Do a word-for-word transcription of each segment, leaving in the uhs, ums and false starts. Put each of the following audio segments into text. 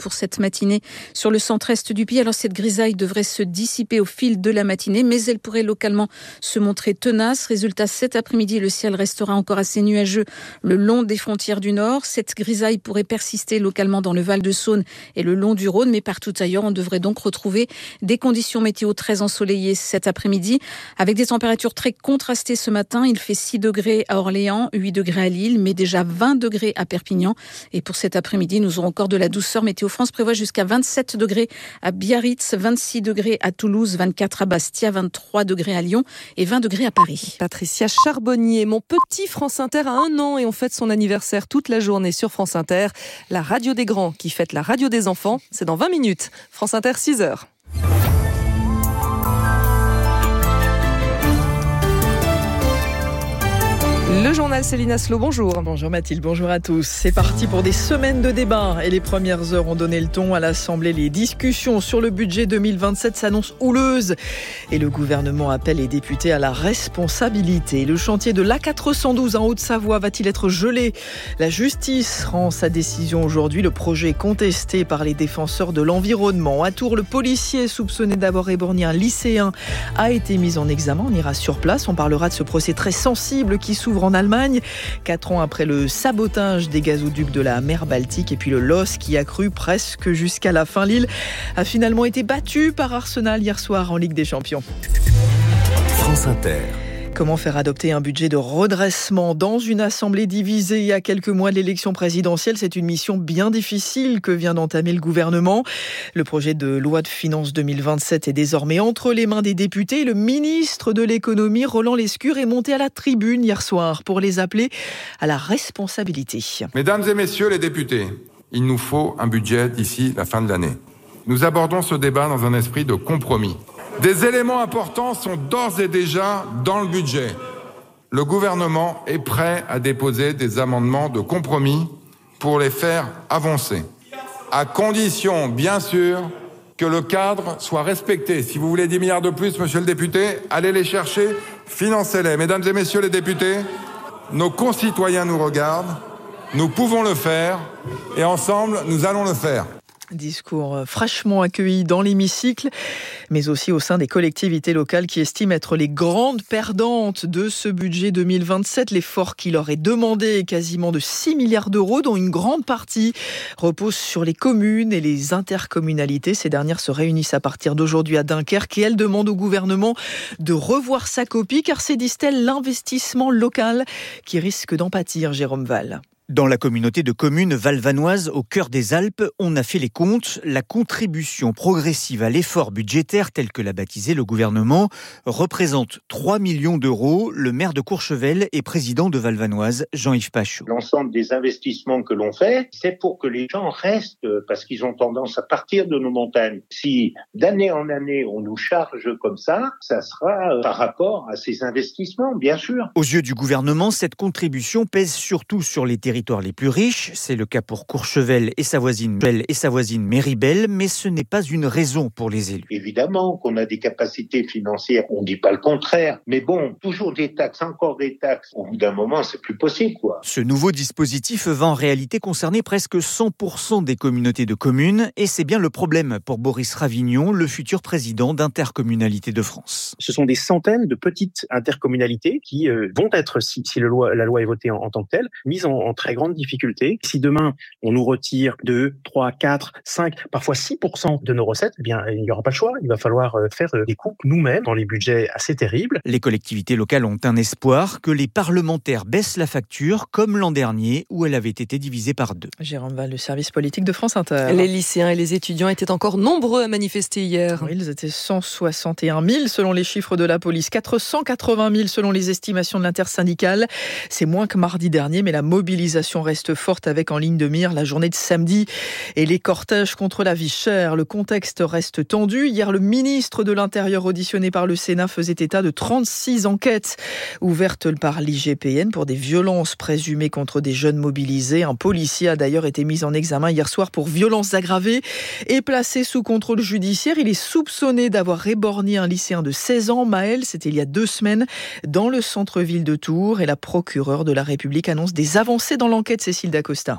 pour cette matinée sur le centre-est du pays. Alors cette grisaille devrait se dissiper au fil de la matinée, mais elle pourrait localement se montrer tenace. Résultat, cet après-midi, le ciel restera encore assez nuageux le long des frontières du Nord. Cette grisaille pourrait persister localement dans le Val-de-Saône et le long du Rhône, mais partout ailleurs, on devrait donc retrouver des conditions météo très ensoleillées cet après-midi, avec des températures très contrastées ce matin. Il fait six degrés à Orléans, huit degrés à Lille, mais déjà vingt degrés à Perpignan. Et pour cet après-midi, nous aurons encore de la douceur. Météo France prévoit jusqu'à vingt-sept degrés à Biarritz, vingt-six degrés à Toulouse, vingt-quatre à Bastia, vingt-trois degrés à Lyon et vingt degrés à Paris. Patricia Charbonnier, mon petit France Inter a un an et on fête son anniversaire toute la journée sur France Inter. La radio des grands qui fête la radio des enfants, c'est dans vingt minutes. France Inter, six heures. Le journal Céline Aslo, bonjour. Bonjour Mathilde, bonjour à tous. C'est parti pour des semaines de débats et les premières heures ont donné le ton à l'Assemblée. Les discussions sur le budget deux mille vingt-sept s'annoncent houleuses et le gouvernement appelle les députés à la responsabilité. Le chantier de l'A quatre cent douze en Haute-Savoie va-t-il être gelé ? La justice rend sa décision aujourd'hui. Le projet est contesté par les défenseurs de l'environnement. À Tours, le policier soupçonné d'avoir éborgné un lycéen a été mis en examen. On ira sur place. On parlera de ce procès très sensible qui s'ouvre en Allemagne, quatre ans après le sabotage des gazoducs de la mer Baltique et puis le loss qui a cru presque jusqu'à la fin. Lille a finalement été battu par Arsenal hier soir en Ligue des Champions. France Inter. Comment faire adopter un budget de redressement dans une assemblée divisée il y a quelques mois de l'élection présidentielle ? C'est une mission bien difficile que vient d'entamer le gouvernement. Le projet de loi de finances deux mille vingt-sept est désormais entre les mains des députés. Le ministre de l'économie, Roland Lescure, est monté à la tribune hier soir pour les appeler à la responsabilité. Mesdames et messieurs les députés, il nous faut un budget d'ici la fin de l'année. Nous abordons ce débat dans un esprit de compromis. Des éléments importants sont d'ores et déjà dans le budget. Le gouvernement est prêt à déposer des amendements de compromis pour les faire avancer, à condition, bien sûr, que le cadre soit respecté. Si vous voulez dix milliards de plus, monsieur le député, allez les chercher, financez-les. Mesdames et messieurs les députés, nos concitoyens nous regardent, nous pouvons le faire et ensemble, nous allons le faire. Discours fraîchement accueilli dans l'hémicycle, mais aussi au sein des collectivités locales qui estiment être les grandes perdantes de ce budget deux mille vingt-sept. L'effort qui leur est demandé est quasiment de six milliards d'euros, dont une grande partie repose sur les communes et les intercommunalités. Ces dernières se réunissent à partir d'aujourd'hui à Dunkerque et elles demandent au gouvernement de revoir sa copie, car c'est, disent-elles, l'investissement local qui risque d'en pâtir. Jérôme Val. Dans la communauté de communes valvanoises au cœur des Alpes, on a fait les comptes. La contribution progressive à l'effort budgétaire, tel que l'a baptisé le gouvernement, représente trois millions d'euros. Le maire de Courchevel et président de Valvanoise, Jean-Yves Pachot. L'ensemble des investissements que l'on fait, c'est pour que les gens restent, parce qu'ils ont tendance à partir de nos montagnes. Si d'année en année on nous charge comme ça, ça sera par rapport à ces investissements, bien sûr. Aux yeux du gouvernement, cette contribution pèse surtout sur les territoires les plus riches. C'est le cas pour Courchevel et sa voisine, et sa voisine Méribel, mais ce n'est pas une raison pour les élus. Évidemment qu'on a des capacités financières, on ne dit pas le contraire, mais bon, toujours des taxes, encore des taxes, au bout d'un moment, c'est plus possible, quoi. Ce nouveau dispositif va en réalité concerner presque cent pour cent des communautés de communes, et c'est bien le problème pour Boris Ravignon, le futur président d'Intercommunalité de France. Ce sont des centaines de petites intercommunalités qui euh, vont être, si, si le loi, la loi est votée en, en tant que telle, mises en, en très grande difficulté. Si demain, on nous retire deux, trois, quatre, cinq, parfois six pour cent de nos recettes, eh bien, il n'y aura pas le choix. Il va falloir faire des coupes nous-mêmes dans les budgets assez terribles. Les collectivités locales ont un espoir, que les parlementaires baissent la facture, comme l'an dernier, où elle avait été divisée par deux. Jérôme Val, le service politique de France Inter. Les lycéens et les étudiants étaient encore nombreux à manifester hier. Oui, ils étaient cent soixante et un mille selon les chiffres de la police, quatre cent quatre-vingt mille selon les estimations de l'intersyndicale. C'est moins que mardi dernier, mais la mobilisation reste forte avec en ligne de mire la journée de samedi et les cortèges contre la vie chère. Le contexte reste tendu. Hier, le ministre de l'Intérieur auditionné par le Sénat faisait état de trente-six enquêtes ouvertes par l'I G P N pour des violences présumées contre des jeunes mobilisés. Un policier a d'ailleurs été mis en examen hier soir pour violences aggravées et placé sous contrôle judiciaire. Il est soupçonné d'avoir éborgné un lycéen de seize ans. Maël, c'était il y a deux semaines dans le centre-ville de Tours et la procureure de la République annonce des avancées dans l'enquête. Cécile Dacosta.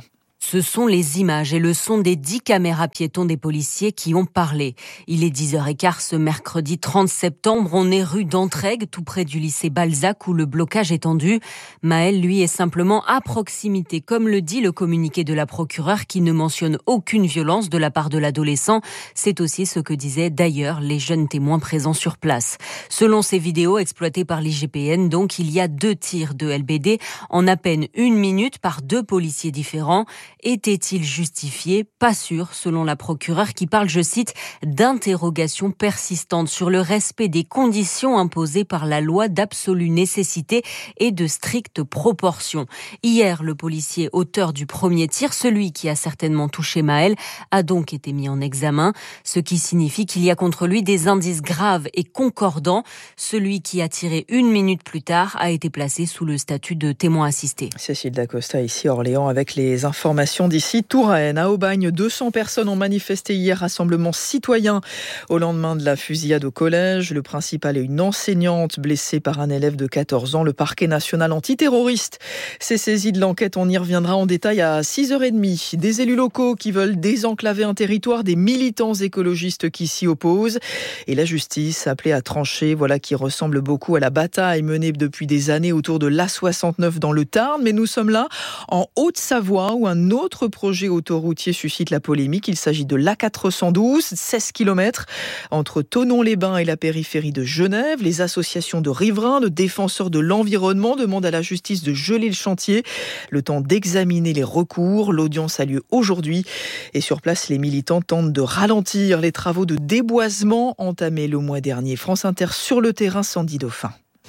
Ce sont les images et le son des dix caméras piétons des policiers qui ont parlé. Il est dix heures quinze ce mercredi trente septembre. On est rue d'Entraigues, tout près du lycée Balzac où le blocage est tendu. Maël, lui, est simplement à proximité, comme le dit le communiqué de la procureure qui ne mentionne aucune violence de la part de l'adolescent. C'est aussi ce que disaient d'ailleurs les jeunes témoins présents sur place. Selon ces vidéos exploitées par l'I G P N, donc, il y a deux tirs de L B D en à peine une minute par deux policiers différents. Était-il justifié ? Pas sûr, selon la procureure qui parle, je cite, d'interrogations persistantes sur le respect des conditions imposées par la loi d'absolue nécessité et de stricte proportion. Hier, le policier auteur du premier tir, celui qui a certainement touché Maël, a donc été mis en examen, ce qui signifie qu'il y a contre lui des indices graves et concordants. Celui qui a tiré une minute plus tard a été placé sous le statut de témoin assisté. Cécile Dacosta, ici Orléans, avec les informations d'ici Touraine. À Aubagne, deux cents personnes ont manifesté hier, rassemblement citoyen au lendemain de la fusillade au collège. Le principal et une enseignante blessée par un élève de quatorze ans. Le parquet national antiterroriste s'est saisi de l'enquête. On y reviendra en détail à six heures trente. Des élus locaux qui veulent désenclaver un territoire, des militants écologistes qui s'y opposent et la justice appelée à trancher. Voilà qui ressemble beaucoup à la bataille menée depuis des années autour de l'A soixante-neuf dans le Tarn. Mais nous sommes là en Haute-Savoie où un autre projet autoroutier suscite la polémique. Il s'agit de l'A quatre cent douze, seize kilomètres entre Thonon-les-Bains et la périphérie de Genève. Les associations de riverains, de défenseurs de l'environnement demandent à la justice de geler le chantier, le temps d'examiner les recours. L'audience a lieu aujourd'hui et sur place, les militants tentent de ralentir les travaux de déboisement entamés le mois dernier. France Inter sur le terrain, Sandy Dauphin.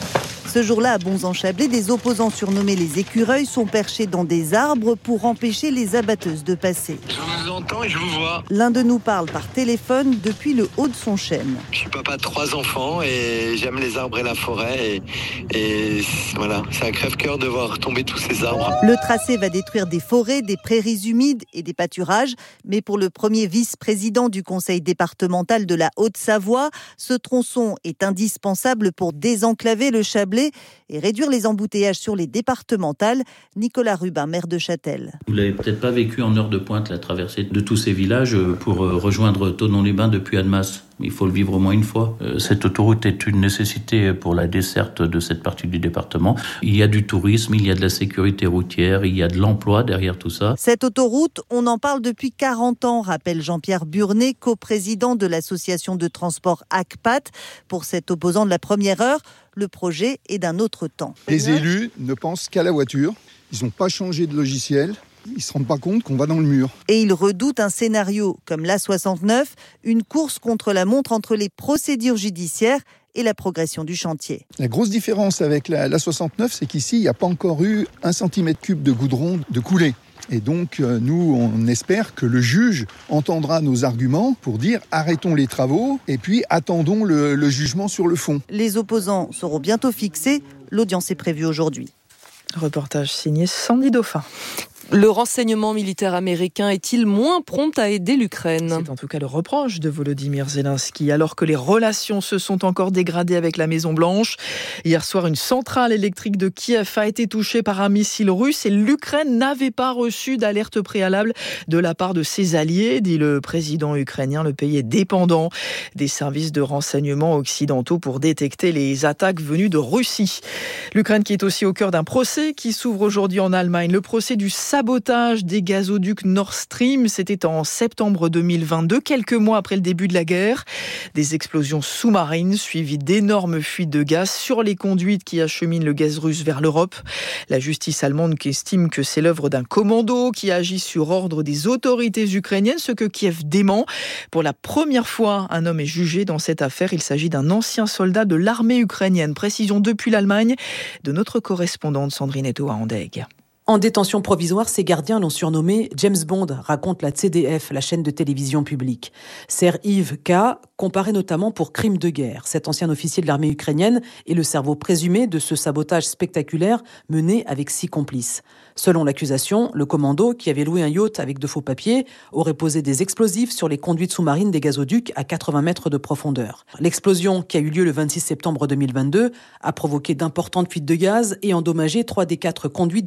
Ce jour-là, à Bonzan-Chablais, des opposants surnommés les écureuils sont perchés dans des arbres pour empêcher les abatteuses de passer. Je vous entends et je vous vois. L'un de nous parle par téléphone depuis le haut de son chêne. Je suis papa de trois enfants et j'aime les arbres et la forêt. Et, et voilà, c'est un crève-cœur de voir tomber tous ces arbres. Le tracé va détruire des forêts, des prairies humides et des pâturages. Mais pour le premier vice-président du conseil départemental de la Haute-Savoie, ce tronçon est indispensable pour désenclaver le Chablais et réduire les embouteillages sur les départementales. Nicolas Rubin, maire de Châtel. Vous l'avez peut-être pas vécu en heure de pointe, la traversée de tous ces villages pour rejoindre Thonon-les-Bains depuis Annemasse. Il faut le vivre au moins une fois. Cette autoroute est une nécessité pour la desserte de cette partie du département. Il y a du tourisme, il y a de la sécurité routière, il y a de l'emploi derrière tout ça. Cette autoroute, on en parle depuis quarante ans, rappelle Jean-Pierre Burnet, coprésident de l'association de transport A C P A T. Pour cet opposant de la première heure, le projet est d'un autre temps. Les élus ne pensent qu'à la voiture. Ils n'ont pas changé de logiciel. Ils ne se rendent pas compte qu'on va dans le mur. Et ils redoutent un scénario comme l'A soixante-neuf, une course contre la montre entre les procédures judiciaires et la progression du chantier. La grosse différence avec la, l'A soixante-neuf, c'est qu'ici, il n'y a pas encore eu un centimètre cube de goudron de coulé. Et donc, nous, on espère que le juge entendra nos arguments pour dire arrêtons les travaux et puis attendons le, le jugement sur le fond. Les opposants seront bientôt fixés. L'audience est prévue aujourd'hui. Reportage signé Sandy Dauphin. Le renseignement militaire américain est-il moins prompt à aider l'Ukraine ? C'est en tout cas le reproche de Volodymyr Zelensky, alors que les relations se sont encore dégradées avec la Maison-Blanche. Hier soir, une centrale électrique de Kiev a été touchée par un missile russe et l'Ukraine n'avait pas reçu d'alerte préalable de la part de ses alliés, dit le président ukrainien. Le pays est dépendant des services de renseignement occidentaux pour détecter les attaques venues de Russie. L'Ukraine qui est aussi au cœur d'un procès qui s'ouvre aujourd'hui en Allemagne, le procès du sabotage des gazoducs Nord Stream. C'était en septembre deux mille vingt-deux, quelques mois après le début de la guerre. Des explosions sous-marines suivies d'énormes fuites de gaz sur les conduites qui acheminent le gaz russe vers l'Europe. La justice allemande qui estime que c'est l'œuvre d'un commando qui agit sur ordre des autorités ukrainiennes, ce que Kiev dément. Pour la première fois, un homme est jugé dans cette affaire. Il s'agit d'un ancien soldat de l'armée ukrainienne. Précision depuis l'Allemagne de notre correspondante Sandrine Eto à Andegg. En détention provisoire, ses gardiens l'ont surnommé James Bond, raconte la C D F, la chaîne de télévision publique. Ser Yves K, comparé notamment pour crime de guerre. Cet ancien officier de l'armée ukrainienne est le cerveau présumé de ce sabotage spectaculaire mené avec six complices. Selon l'accusation, le commando, qui avait loué un yacht avec de faux papiers, aurait posé des explosifs sur les conduites sous-marines des gazoducs à quatre-vingts mètres de profondeur. L'explosion, qui a eu lieu le vingt-six septembre deux mille vingt-deux, a provoqué d'importantes fuites de gaz et endommagé trois des quatre conduites de Nord Stream.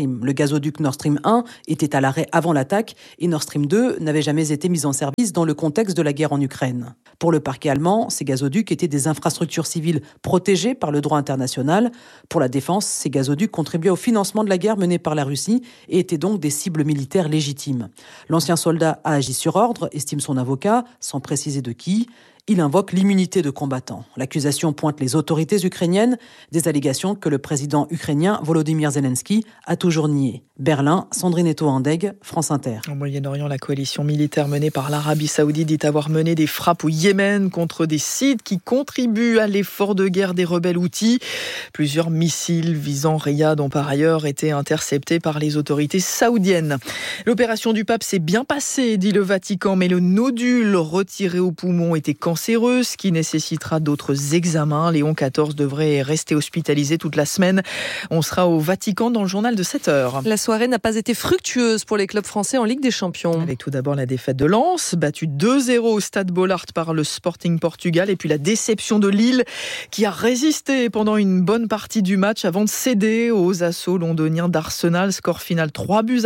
Stream. Le gazoduc Nord Stream un était à l'arrêt avant l'attaque et Nord Stream deux n'avait jamais été mis en service dans le contexte de la guerre en Ukraine. Pour le parquet allemand, ces gazoducs étaient des infrastructures civiles protégées par le droit international. Pour la défense, ces gazoducs contribuaient au financement de la guerre menée par la Russie et étaient donc des cibles militaires légitimes. L'ancien soldat a agi sur ordre, estime son avocat, sans préciser de qui. Il invoque l'immunité de combattant. L'accusation pointe les autorités ukrainiennes, des allégations que le président ukrainien Volodymyr Zelensky a toujours niées. Berlin, Sandrine Eto-Andeg, France Inter. Au Moyen-Orient, la coalition militaire menée par l'Arabie Saoudite dit avoir mené des frappes au Yémen contre des sites qui contribuent à l'effort de guerre des rebelles houthis. Plusieurs missiles visant Riyad ont par ailleurs été interceptés par les autorités saoudiennes. L'opération du pape s'est bien passée, dit le Vatican, mais le nodule retiré au poumon était cancéreux, ce qui nécessitera d'autres examens. Léon quatorze devrait rester hospitalisé toute la semaine. On sera au Vatican dans le journal de sept heures. La soirée n'a pas été fructueuse pour les clubs français en Ligue des Champions. Avec tout d'abord la défaite de Lens, battue deux zéro au Stade Bollaert par le Sporting Portugal, et puis la déception de Lille qui a résisté pendant une bonne partie du match avant de céder aux assauts londoniens d'Arsenal. Score final trois buts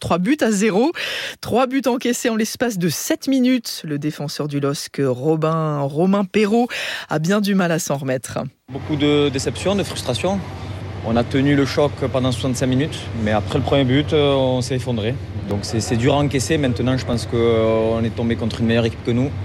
à zéro. trois buts encaissés en l'espace de sept minutes. Le défenseur du L O S C, Robin, Romain Perrault, a bien du mal à s'en remettre. Beaucoup de déception, de frustration. On a tenu le choc pendant soixante-cinq minutes, mais après le premier but, on s'est effondré. Donc c'est, c'est dur à encaisser. Maintenant, je pense qu'on est tombé contre une meilleure équipe que nous.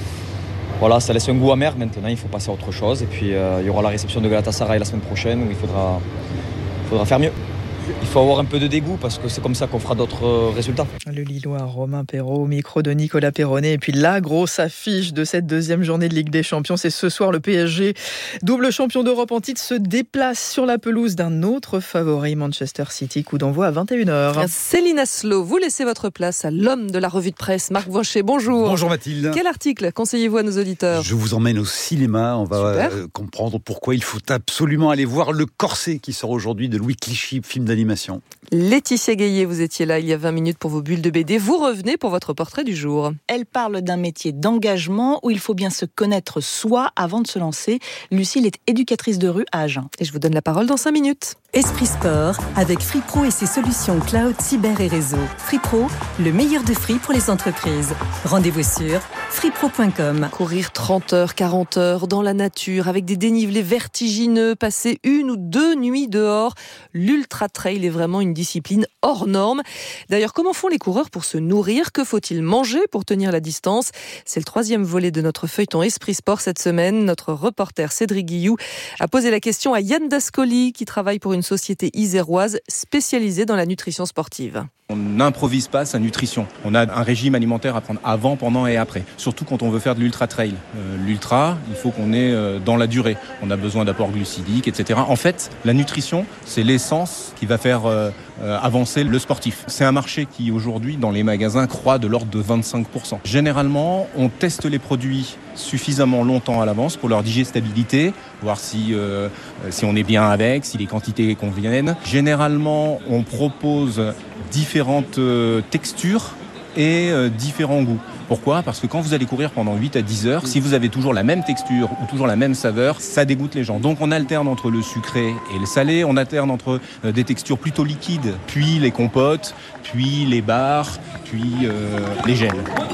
Voilà, ça laisse un goût amer. Maintenant, il faut passer à autre chose. Et puis, euh, il y aura la réception de Galatasaray la semaine prochaine où il faudra, faudra faire mieux. Il faut avoir un peu de dégoût parce que c'est comme ça qu'on fera d'autres résultats. Le Lillois Romain Perrault, au micro de Nicolas Perronnet. Et puis la grosse affiche de cette deuxième journée de Ligue des Champions, c'est ce soir le P S G, double champion d'Europe en titre, se déplace sur la pelouse d'un autre favori, Manchester City. Coup d'envoi à vingt et une heures. Céline Aslo, vous laissez votre place à l'homme de la revue de presse, Marc Vocher. Bonjour. Bonjour Mathilde. Quel article conseillez-vous à nos auditeurs ? Je vous emmène au cinéma. On va euh, comprendre pourquoi il faut absolument aller voir Le Corset qui sort aujourd'hui de Louis Clichy, film d'animation. Laetitia Gaillet, vous étiez là il y a vingt minutes pour vos bulles de B D. Vous revenez pour votre portrait du jour. Elle parle d'un métier d'engagement où il faut bien se connaître soi avant de se lancer. Lucille est éducatrice de rue à Agen. Et je vous donne la parole dans cinq minutes. Esprit Sport, avec Free Pro et ses solutions cloud, cyber et réseau. Free Pro, le meilleur de Free pour les entreprises. Rendez-vous sur free pro point com. Courir trente heures, quarante heures dans la nature, avec des dénivelés vertigineux, passer une ou deux nuits dehors. L'ultra trail est vraiment une discipline hors norme. D'ailleurs, comment font les coureurs pour se nourrir ? Que faut-il manger pour tenir la distance ? C'est le troisième volet de notre feuilleton Esprit Sport cette semaine. Notre reporter Cédric Guilloux a posé la question à Yann Dascoli, qui travaille pour une société iséroise spécialisée dans la nutrition sportive. On n'improvise pas sa nutrition. On a un régime alimentaire à prendre avant, pendant et après. Surtout quand on veut faire de l'ultra trail. Euh, l'ultra, il faut qu'on ait euh, dans la durée. On a besoin d'apports glucidiques, et cetera. En fait, la nutrition, c'est l'essence qui va faire euh, euh, avancer le sportif. C'est un marché qui, aujourd'hui, dans les magasins, croît de l'ordre de vingt-cinq pour cent. Généralement, on teste les produits suffisamment longtemps à l'avance pour leur digestibilité, voir si, euh, si on est bien avec, si les quantités conviennent. Généralement, on propose différentes euh, textures et euh, différents goûts. Pourquoi ? Parce que quand vous allez courir pendant huit à dix heures, si vous avez toujours la même texture ou toujours la même saveur, ça dégoûte les gens. Donc on alterne entre le sucré et le salé, on alterne entre euh, des textures plutôt liquides, puis les compotes, puis les bars, puis euh, les gels.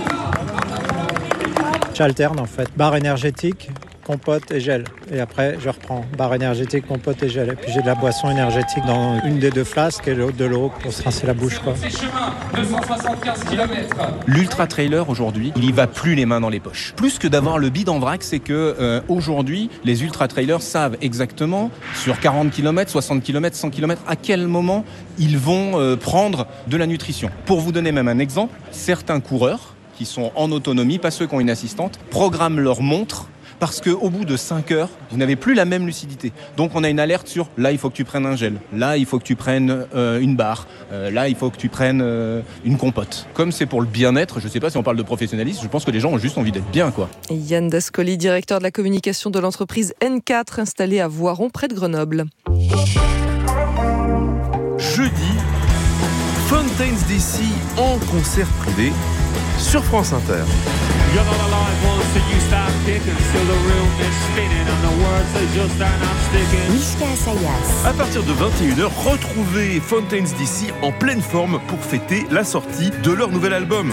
J'alterne en fait, barre énergétique, compote et gel. Et après, je reprends barre énergétique, compote et gel. Et puis j'ai de la boisson énergétique dans une des deux flasques et l'autre de l'eau pour se rincer la bouche, quoi. L'ultra trailer aujourd'hui, il y va plus les mains dans les poches. Plus que d'avoir le bide en vrac, c'est que euh, aujourd'hui, les ultra trailers savent exactement sur quarante kilomètres, soixante kilomètres, cent kilomètres, à quel moment ils vont euh, prendre de la nutrition. Pour vous donner même un exemple, certains coureurs qui sont en autonomie, pas ceux qui ont une assistante, programment leur montre parce qu'au bout de cinq heures, vous n'avez plus la même lucidité. Donc on a une alerte sur là, il faut que tu prennes un gel, là, il faut que tu prennes euh, une barre, euh, là, il faut que tu prennes euh, une compote. Comme c'est pour le bien-être, je ne sais pas si on parle de professionnalisme, je pense que les gens ont juste envie d'être bien, quoi. Et Yann Dascoli, directeur de la communication de l'entreprise N quatre, installée à Voiron, près de Grenoble. Jeudi, Fountains D C en concert privé sur France Inter. You're not alive once so you start kicking. Still the room is spinning and the words they just are not sticking. Mishka Asayas. À partir de vingt et une heures, retrouvez Fountains D C en pleine forme pour fêter la sortie de leur nouvel album.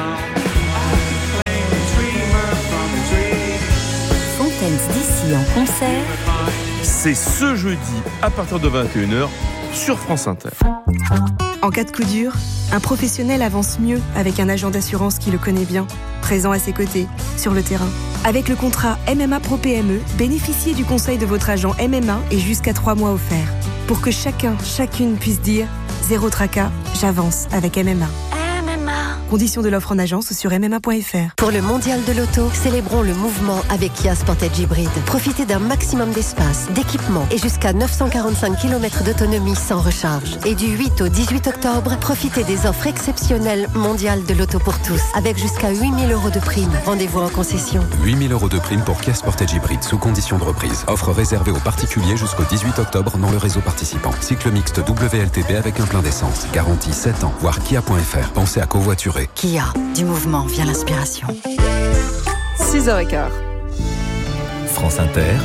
Fountains D C en concert. C'est ce jeudi à partir de vingt et une heures sur France Inter. En cas de coup dur, un professionnel avance mieux avec un agent d'assurance qui le connaît bien, présent à ses côtés, sur le terrain. Avec le contrat M M A Pro P M E, bénéficiez du conseil de votre agent M M A et jusqu'à trois mois offerts. Pour que chacun, chacune puisse dire « Zéro tracas, j'avance avec M M A ». Conditions de l'offre en agence sur m m a point f r. Pour le mondial de l'auto, célébrons le mouvement avec Kia Sportage Hybrid. Profitez d'un maximum d'espace, d'équipement et jusqu'à neuf cent quarante-cinq kilomètres d'autonomie sans recharge. Et du huit au dix-huit octobre, profitez des offres exceptionnelles mondiales de l'auto pour tous, avec jusqu'à huit mille euros de prime. Rendez-vous en concession. huit mille euros de prime pour Kia Sportage Hybrid sous condition de reprise. Offre réservée aux particuliers jusqu'au dix-huit octobre dans le réseau participant. Cycle mixte W L T P avec un plein d'essence. Garantie sept ans. Voir kia point f r. Pensez à covoiturer. Kia, du mouvement vient l'inspiration. six heures quinze. France Inter.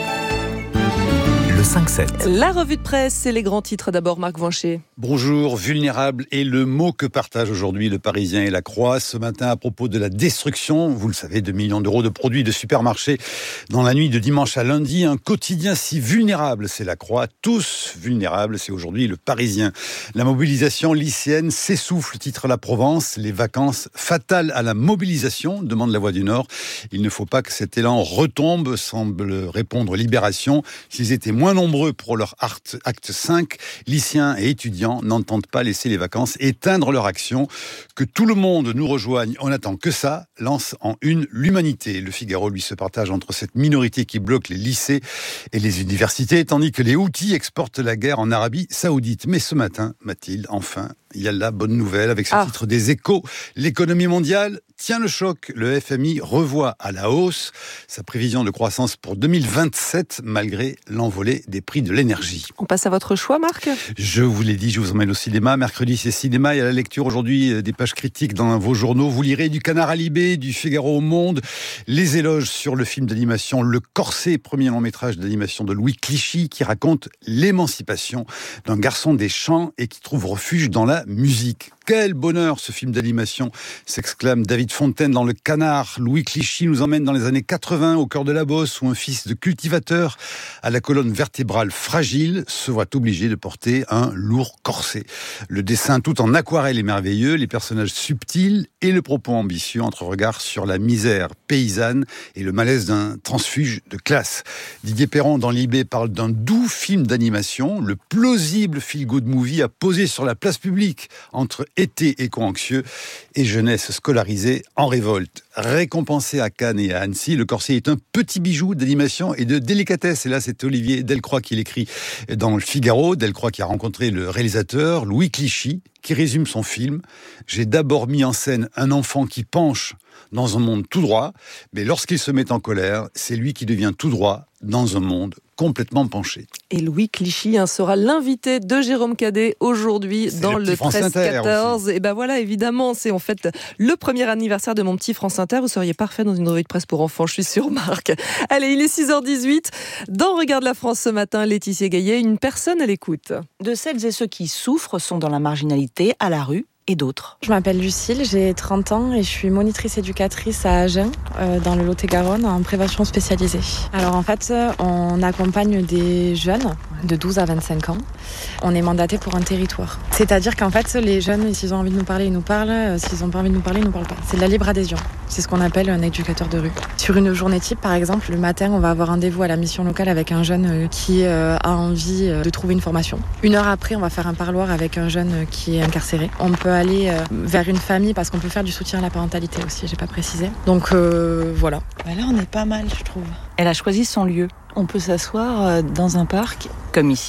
Le cinq sept. La revue de presse, c'est les grands titres d'abord, Marc Vancher. Bonjour, vulnérable est le mot que partagent aujourd'hui le Parisien et la Croix. Ce matin, à propos de la destruction, vous le savez, de millions d'euros de produits de supermarché dans la nuit de dimanche à lundi. Un quotidien si vulnérable, c'est la Croix. Tous vulnérables, c'est aujourd'hui le Parisien. La mobilisation lycéenne s'essouffle, titre La Provence. Les vacances fatales à la mobilisation, demande La Voix du Nord. Il ne faut pas que cet élan retombe, semble répondre Libération. S'ils étaient moins nombreux pour leur acte cinq, lycéens et étudiants n'entendent pas laisser les vacances éteindre leur action. Que tout le monde nous rejoigne, on n'attend que ça, lance en une l'Humanité. Le Figaro, lui, se partage entre cette minorité qui bloque les lycées et les universités, tandis que les Houthis exportent la guerre en Arabie Saoudite. Mais ce matin, Mathilde, enfin, il y a la bonne nouvelle avec ce ah. titre des Échos. L'économie mondiale tient le choc. Le F M I revoit à la hausse sa prévision de croissance pour deux mille vingt-sept, malgré l'envolée des prix de l'énergie. On passe à votre choix, Marc ? Je vous l'ai dit, je vous emmène au cinéma. Mercredi, c'est cinéma. Il y a la lecture aujourd'hui des pages critiques dans vos journaux. Vous lirez du Canard à Libé, du Figaro au Monde, les éloges sur le film d'animation Le Corset, premier long métrage d'animation de Louis Clichy, qui raconte l'émancipation d'un garçon des champs et qui trouve refuge dans la musique. Quel bonheur ce film d'animation, s'exclame David Fontaine dans Le Canard. Louis Clichy nous emmène dans les années quatre-vingts au cœur de la Beauce où un fils de cultivateur à la colonne vertébrale fragile se voit obligé de porter un lourd corset. Le dessin tout en aquarelle est merveilleux, les personnages subtils et le propos ambitieux entre regard sur la misère paysanne et le malaise d'un transfuge de classe. Didier Perron dans Libé parle d'un doux film d'animation, le plausible feel-good movie à poser sur la place publique entre été éco-anxieux et jeunesse scolarisée en révolte. Récompensé à Cannes et à Annecy, Le Corset est un petit bijou d'animation et de délicatesse. Et là, c'est Olivier Delcroix qui l'écrit dans Le Figaro. Delcroix qui a rencontré le réalisateur Louis Clichy, qui résume son film. J'ai d'abord mis en scène un enfant qui penche dans un monde tout droit, mais lorsqu'il se met en colère, c'est lui qui devient tout droit dans un monde complètement penché. Et Louis Clichy hein, sera l'invité de Jérôme Cadet aujourd'hui c'est dans le, le treize quatorze. Et ben voilà, évidemment, c'est en fait le premier anniversaire de mon petit France Inter. Vous seriez parfait dans une revue de presse pour enfants, je suis sûre, Marc. Allez, il est six heures dix-huit. Dans Regarde la France ce matin, Laetitia Gaillet, une personne à l'écoute. De celles et ceux qui souffrent sont dans la marginalité, à la rue, et d'autres. Je m'appelle Lucille, j'ai trente ans et je suis monitrice éducatrice à Agen, euh, dans le Lot-et-Garonne, en prévention spécialisée. Alors en fait, on accompagne des jeunes de douze à vingt-cinq ans. On est mandaté pour un territoire. C'est-à-dire qu'en fait, les jeunes, s'ils ont envie de nous parler, ils nous parlent. S'ils n'ont pas envie de nous parler, ils nous parlent pas. C'est de la libre adhésion. C'est ce qu'on appelle un éducateur de rue. Sur une journée type, par exemple, le matin, on va avoir rendez-vous à la mission locale avec un jeune qui a envie de trouver une formation. Une heure après, on va faire un parloir avec un jeune qui est incarcéré. On peut aller vers une famille parce qu'on peut faire du soutien à la parentalité aussi, j'ai pas précisé. Donc euh, voilà. Bah là, on est pas mal, je trouve. Elle a choisi son lieu. On peut s'asseoir dans un parc, comme ici,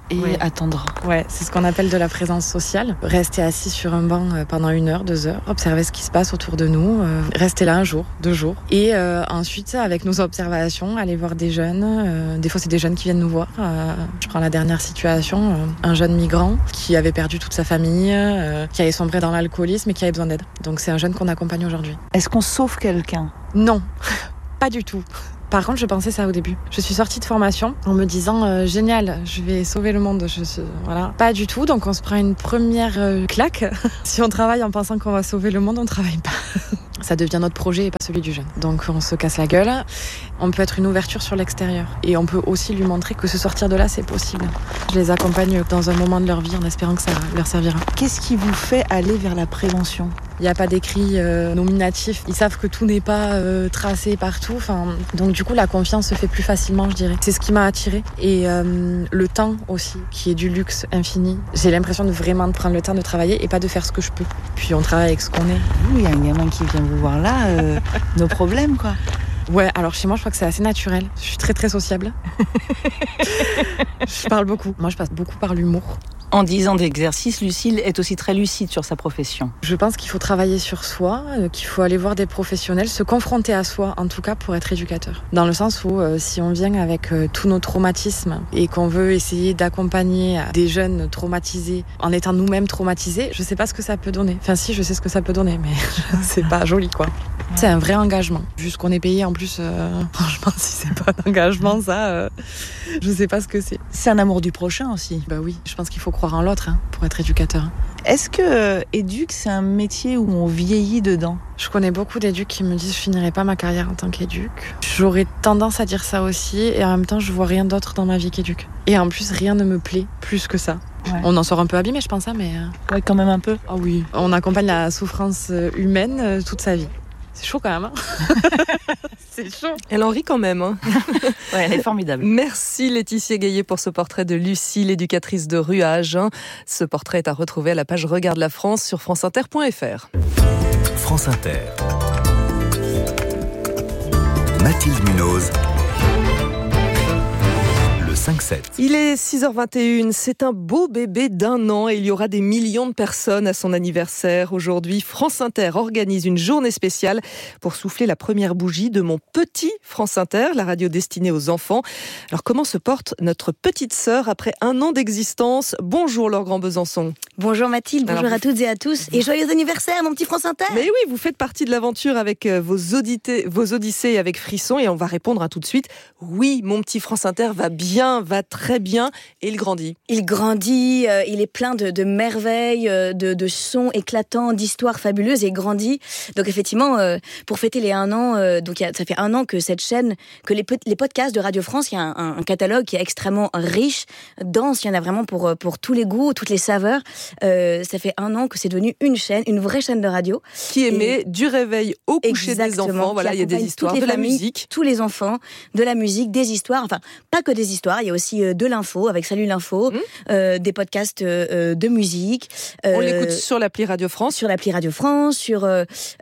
et ouais. attendre. Ouais, c'est ce qu'on appelle de la présence sociale. Rester assis sur un banc pendant une heure, deux heures, observer ce qui se passe autour de nous, euh, rester là un jour, deux jours. Et euh, ensuite, avec nos observations, aller voir des jeunes. Euh, des fois, c'est des jeunes qui viennent nous voir. Euh, je prends la dernière situation, euh, un jeune migrant qui avait perdu toute sa famille, euh, qui avait sombré dans l'alcoolisme et qui avait besoin d'aide. Donc c'est un jeune qu'on accompagne aujourd'hui. Est-ce qu'on sauve quelqu'un ? Non, pas du tout. Par contre, je pensais ça au début. Je suis sortie de formation en me disant euh, génial, je vais sauver le monde. Je, je, voilà, pas du tout. Donc on se prend une première euh, claque. Si on travaille en pensant qu'on va sauver le monde, on travaille pas. Ça devient notre projet et pas celui du jeune. Donc on se casse la gueule. On peut être une ouverture sur l'extérieur et on peut aussi lui montrer que se sortir de là, c'est possible. Je les accompagne dans un moment de leur vie en espérant que ça leur servira. Qu'est-ce qui vous fait aller vers la prévention ? Il n'y a pas d'écrit euh, nominatif. Ils savent que tout n'est pas euh, tracé partout. Enfin, donc du coup, la confiance se fait plus facilement, je dirais. C'est ce qui m'a attirée. Et euh, le temps aussi, qui est du luxe infini. J'ai l'impression de vraiment de prendre le temps de travailler et pas de faire ce que je peux. Puis on travaille avec ce qu'on est. Il y a un gamin qui vient vous voir là, euh, nos problèmes quoi. Ouais, alors chez moi, je crois que c'est assez naturel. Je suis très très sociable. Je parle beaucoup. Moi, je passe beaucoup par l'humour. En dix ans d'exercice, Lucille est aussi très lucide sur sa profession. Je pense qu'il faut travailler sur soi, qu'il faut aller voir des professionnels, se confronter à soi, en tout cas, pour être éducateur. Dans le sens où, euh, si on vient avec euh, tous nos traumatismes et qu'on veut essayer d'accompagner des jeunes traumatisés en étant nous-mêmes traumatisés, je sais pas ce que ça peut donner. Enfin, si, je sais ce que ça peut donner, mais c'est pas joli, quoi. C'est un vrai engagement. Juste qu'on est payé, en plus, euh, franchement, si c'est pas un engagement, ça, euh, je sais pas ce que c'est. C'est un amour du prochain aussi. Bah oui, je pense qu'il faut croire en l'autre hein, pour être éducateur. Est-ce que euh, éduc, c'est un métier où on vieillit dedans ? Je connais beaucoup d'éducs qui me disent que je finirai pas ma carrière en tant qu'éduc. J'aurais tendance à dire ça aussi et en même temps je vois rien d'autre dans ma vie qu'éduc. Et en plus rien ne me plaît plus que ça. Ouais. On en sort un peu abîmé je pense, hein, mais... Ouais, quand même un peu. Ah oui. On accompagne la souffrance humaine toute sa vie. C'est chaud quand même, hein. C'est chaud. Elle en rit quand même. Hein. Ouais, elle est formidable. Merci Laetitia Gaillet pour ce portrait de Lucie, l'éducatrice de Ruage. Ce portrait est à retrouver à la page Regarde la France sur franceinter point f r. France Inter. Mathilde Munoz. cinq sept. Il est six heures vingt et une, c'est un beau bébé d'un an et il y aura des millions de personnes à son anniversaire. Aujourd'hui, France Inter organise une journée spéciale pour souffler la première bougie de mon petit France Inter, la radio destinée aux enfants. Alors comment se porte notre petite sœur après un an d'existence ? Bonjour Laure Grand-Besançon. Bonjour Mathilde, bonjour Alors, à toutes et à tous et joyeux anniversaire mon petit France Inter. Mais oui, vous faites partie de l'aventure avec vos, audité, vos odyssées et avec Frisson et on va répondre à tout de suite. Oui, mon petit France Inter va bien, va très bien et il grandit. Il grandit, euh, il est plein de, de merveilles, euh, de, de sons éclatants, d'histoires fabuleuses et grandit. Donc effectivement, euh, pour fêter les un an, euh, donc y a, ça fait un an que cette chaîne, que les, les podcasts de Radio France, il y a un, un, un catalogue qui est extrêmement riche, dense, il y en a vraiment pour, pour tous les goûts, toutes les saveurs. Euh, ça fait un an que c'est devenu une chaîne, une vraie chaîne de radio. Qui émet et... du réveil au coucher des enfants. Voilà, il y a des histoires, de la familles, musique. Tous les enfants, de la musique, des histoires. Enfin, pas que des histoires, il y a aussi de l'info, avec Salut l'info, mmh. euh, des podcasts euh, de musique. Euh, On l'écoute sur l'appli Radio France. Sur l'appli Radio France, sur, euh,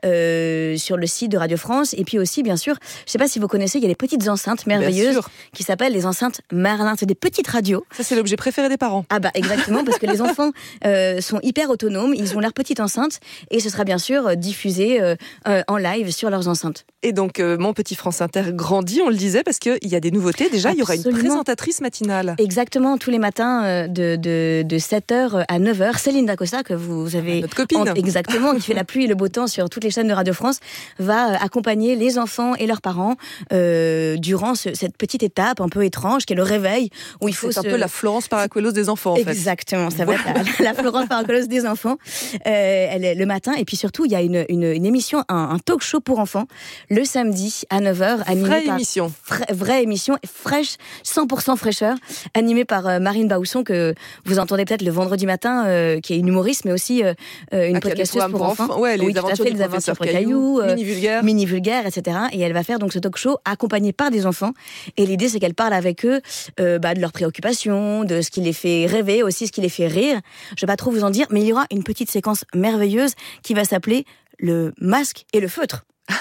euh, sur le site de Radio France. Et puis aussi, bien sûr, je ne sais pas si vous connaissez, il y a des petites enceintes merveilleuses qui s'appellent les enceintes Merlin. C'est des petites radios. Ça, c'est l'objet préféré des parents. Ah bah exactement, parce que les enfants euh, sont hyper autonomes, ils ont leur petite enceinte et ce sera bien sûr diffusé euh, euh, en live sur leurs enceintes. Et donc, euh, mon petit France Inter grandit, on le disait, parce qu'il y a des nouveautés. Déjà, Absolument. Il y aura une présentatrice matinale. Exactement, tous les matins euh, de, de, de sept heures à neuf heures. Céline Dacosta, que vous avez... Notre copine. En, exactement, qui fait la pluie et le beau temps sur toutes les chaînes de Radio France, va euh, accompagner les enfants et leurs parents euh, durant ce, cette petite étape un peu étrange, qui est le réveil, où il faut C'est se... un peu la Florence Paracuelos des enfants, en Exactement, fait. ça voilà. va être la, la Florence Paracuelos des enfants. Euh, elle est le matin, et puis surtout, il y a une, une, une émission, un, un talk show pour enfants, le samedi à neuf heures, animé vraie par... émission. Fra... Vraie émission, fraîche, cent pour cent fraîcheur, animée par euh, Marine Bausson, que vous entendez peut-être le vendredi matin, euh, qui est une humoriste, mais aussi euh, une ah, podcasteuse pour enfants. enfants. Ouais, les oui, aventures tout à fait, du les aventures pour Caillou, euh, mini-vulgaire. Mini-vulgaire, et cetera. Et elle va faire donc ce talk show accompagné par des enfants. Et l'idée, c'est qu'elle parle avec eux euh, bah, de leurs préoccupations, de ce qui les fait rêver, aussi ce qui les fait rire. Je vais pas trop vous en dire, mais il y aura une petite séquence merveilleuse qui va s'appeler le masque et le feutre.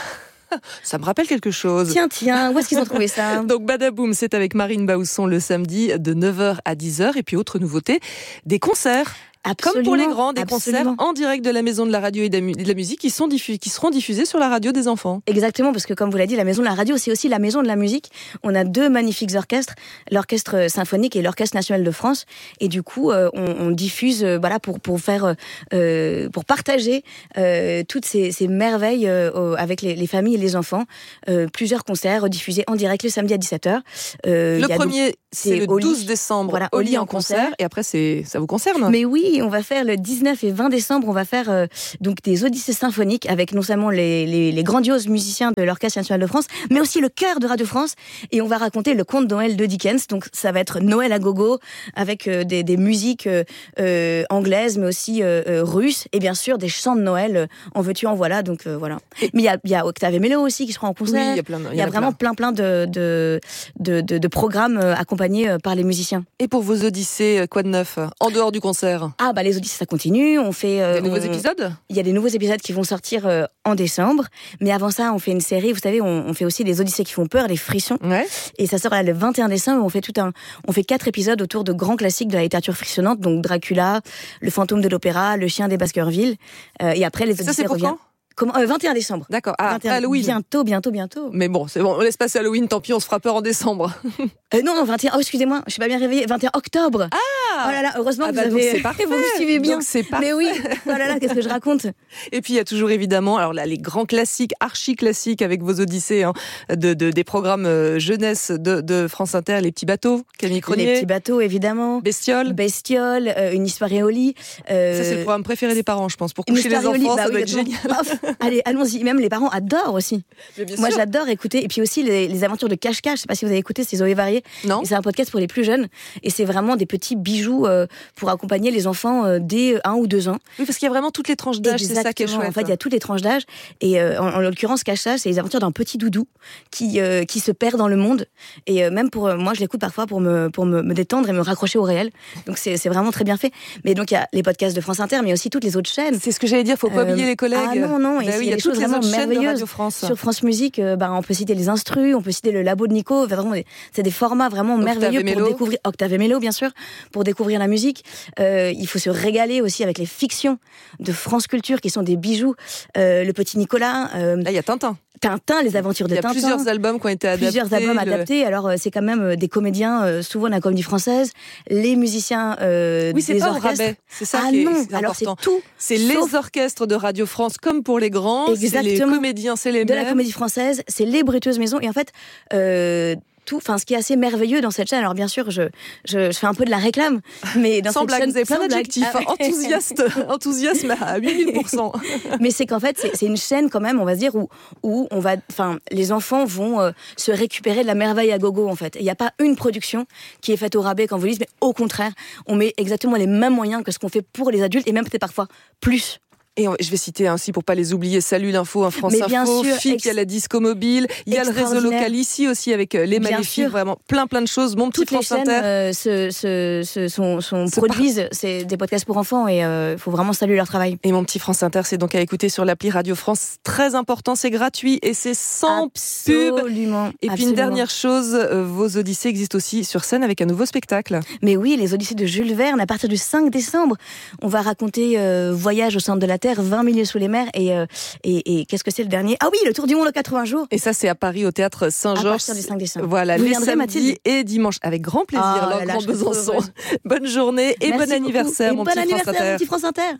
Ça me rappelle quelque chose. Tiens, tiens, où est-ce qu'ils ont trouvé ça? Donc Badaboum, c'est avec Marine Baousson le samedi de neuf heures à dix heures. Et puis autre nouveauté, des concerts. Absolument, Comme pour les grands, des absolument. concerts en direct de la Maison de la Radio et de la Musique qui, sont diffus- qui seront diffusés sur la radio des enfants. Exactement, parce que comme vous l'avez dit, la Maison de la Radio, c'est aussi la Maison de la Musique. On a deux magnifiques orchestres, l'Orchestre Symphonique et l'Orchestre National de France. Et du coup, euh, on, on diffuse, euh, voilà, pour, pour faire, euh, pour partager euh, toutes ces, ces merveilles euh, avec les, les familles et les enfants. Euh, plusieurs concerts diffusés en direct le samedi à dix-sept heures. Euh, le il y a premier, donc, c'est le douze décembre, voilà, au au lit lit en en concert. concert. Et après, c'est, ça vous concerne? Mais oui, on va faire le dix-neuf et vingt décembre, on va faire euh, donc des Odyssées symphoniques avec non seulement les, les, les grandioses musiciens de l'Orchestre National de France, mais aussi le chœur de Radio France. Et on va raconter le conte de Noël de Dickens. Donc ça va être Noël à gogo avec euh, des, des musiques euh, euh, anglaises, mais aussi euh, euh, russes, et bien sûr des chants de Noël. Euh, en veux-tu, en voilà. Donc euh, voilà. Mais il y a, y a Octave et Mélo aussi qui seront en concert. Oui, il y a plein de, Il y a vraiment plein plein de de, de, de, de programmes euh, accompagnés euh, par les musiciens. Et pour vos Odyssées, quoi de neuf en dehors du concert? Ah bah les Odyssées ça continue. On fait euh, des nouveaux on... épisodes. Il y a des nouveaux épisodes qui vont sortir euh, en décembre. Mais avant ça, on fait une série. Vous savez, on, on fait aussi des Odyssées qui font peur, des frissons. Ouais. Et ça sort là, le vingt et un décembre. On fait tout un, on fait quatre épisodes autour de grands classiques de la littérature frissonnante. Donc Dracula, Le fantôme de l'opéra, Le chien des Baskerville. Euh, et après les Odyssées ça, c'est pour reviennent. Quand Comment, euh, vingt et un décembre. D'accord. Ah, vingt et un Halloween. Bientôt, bientôt, bientôt. Mais bon, c'est bon. On laisse passer Halloween. Tant pis, on se fera peur en décembre. Euh, non, non, vingt et un. Oh, excusez-moi, je suis pas bien réveillée. vingt et un octobre. Ah. Oh là là, heureusement ah que bah vous avez. Donc c'est parfait. Vous me suivez bien. Donc c'est parfait. Mais oui. Oh là là, qu'est-ce que je raconte. Et puis il y a toujours évidemment, alors là, les grands classiques, archi classiques avec vos Odyssées, hein, de, de des programmes euh, jeunesse de, de France Inter, les petits bateaux, Camille Cronier. Les petits bateaux, évidemment. Bestiole. Bestiole, euh, une histoire et au lit. Euh... Ça c'est le programme préféré des parents, je pense, pour coucher les enfants, bah ça oui, doit être génial. Allez, allons-y. Même les parents adorent aussi. Mais bien Moi, sûr. j'adore écouter. Et puis aussi les, les aventures de Cache-Cache. Je sais pas si vous avez écouté, c'est Zoé Varier. Non. Et c'est un podcast pour les plus jeunes. Et c'est vraiment des petits bijoux euh, pour accompagner les enfants euh, dès un ou deux ans. Oui, parce qu'il y a vraiment toutes les tranches d'âge. C'est ça qui est chouette. En fait, il y a toutes les tranches d'âge. Et euh, en, en l'occurrence, Cache-Cache, c'est les aventures d'un petit doudou qui euh, qui se perd dans le monde. Et euh, même pour euh, moi, je l'écoute parfois pour me pour me, me détendre et me raccrocher au réel. Donc c'est c'est vraiment très bien fait. Mais donc il y a les podcasts de France Inter, mais aussi toutes les autres chaînes. C'est ce que j'allais dire. Faut pas euh, oublier les collègues. Ah non non. Bah et oui, il y a des choses vraiment merveilleuses. France. Sur France Musique, euh, bah, on peut citer les Instrus, on peut citer le Labo de Nico. Enfin, vraiment, c'est des formats vraiment Octave merveilleux et pour Mélo. découvrir. Octave et Mélo, bien sûr, pour découvrir la musique. Euh, il faut se régaler aussi avec les fictions de France Culture qui sont des bijoux. Euh, le Petit Nicolas. Euh, Là, il y a Tintin. Tintin, les aventures de Tintin. Il y a plusieurs albums qui ont été adaptés. Plusieurs albums le... adaptés. Alors, euh, c'est quand même euh, des comédiens, euh, souvent de la comédie française, les musiciens euh, oui, c'est des pas orchestres. Rabais. C'est ça ah qui est, non, c'est alors c'est important. tout. C'est sauf... les orchestres de Radio France, comme pour les grands. Exactement. C'est les comédiens, c'est les de mêmes. la comédie française, c'est les Bruteuses Maisons. Et en fait, euh, tout, enfin, ce qui est assez merveilleux dans cette chaîne. Alors bien sûr, je, je, je fais un peu de la réclame, mais dans sans cette blague, chaîne, vous avez plein sans blague. d'adjectifs, Ah, hein, enthousiaste, enthousiasme à huit mille pour cent. Mais c'est qu'en fait, c'est, c'est une chaîne quand même, on va se dire où, où on va, enfin, les enfants vont euh, se récupérer de la merveille à gogo en fait. Il n'y a pas une production qui est faite au rabais quand vous dites, mais au contraire, on met exactement les mêmes moyens que ce qu'on fait pour les adultes et même peut-être parfois plus. Et je vais citer aussi pour pas les oublier, Salut l'info, un France Mais bien Info, sûr, F I C, ex- il y a la disco mobile, il y a le réseau local ici aussi avec les Bien Maléfiques, sûr. vraiment plein plein de choses. Mon petit Toutes les France chaînes Inter. euh, se, se, se, sont, sont C'est produisent, c'est des podcasts pour enfants et il euh, faut vraiment saluer leur travail. Et mon petit France Inter, c'est donc à écouter sur l'appli Radio France. Très important, c'est gratuit et c'est sans pub. Absolument. Et puis une dernière chose, euh, vos Odyssées existent aussi sur scène avec un nouveau spectacle. Mais oui, les Odyssées de Jules Verne, à partir du cinq décembre, on va raconter euh, Voyage au centre de la Terre, vingt milieux sous les mers et, euh, et, et qu'est-ce que c'est le dernier ? Ah oui, le Tour du monde en quatre-vingts jours. Et ça, c'est à Paris, au Théâtre Saint-Georges. À partir du cinq décembre. Voilà, Vous les viendrez, samedis Mathilde et dimanche. Avec grand plaisir, Oh leur là là, grand je suis trop Besançon. heureuse. Bonne journée et Merci bon beaucoup. anniversaire, Et mon bon petit France anniversaire, Inter. mon petit France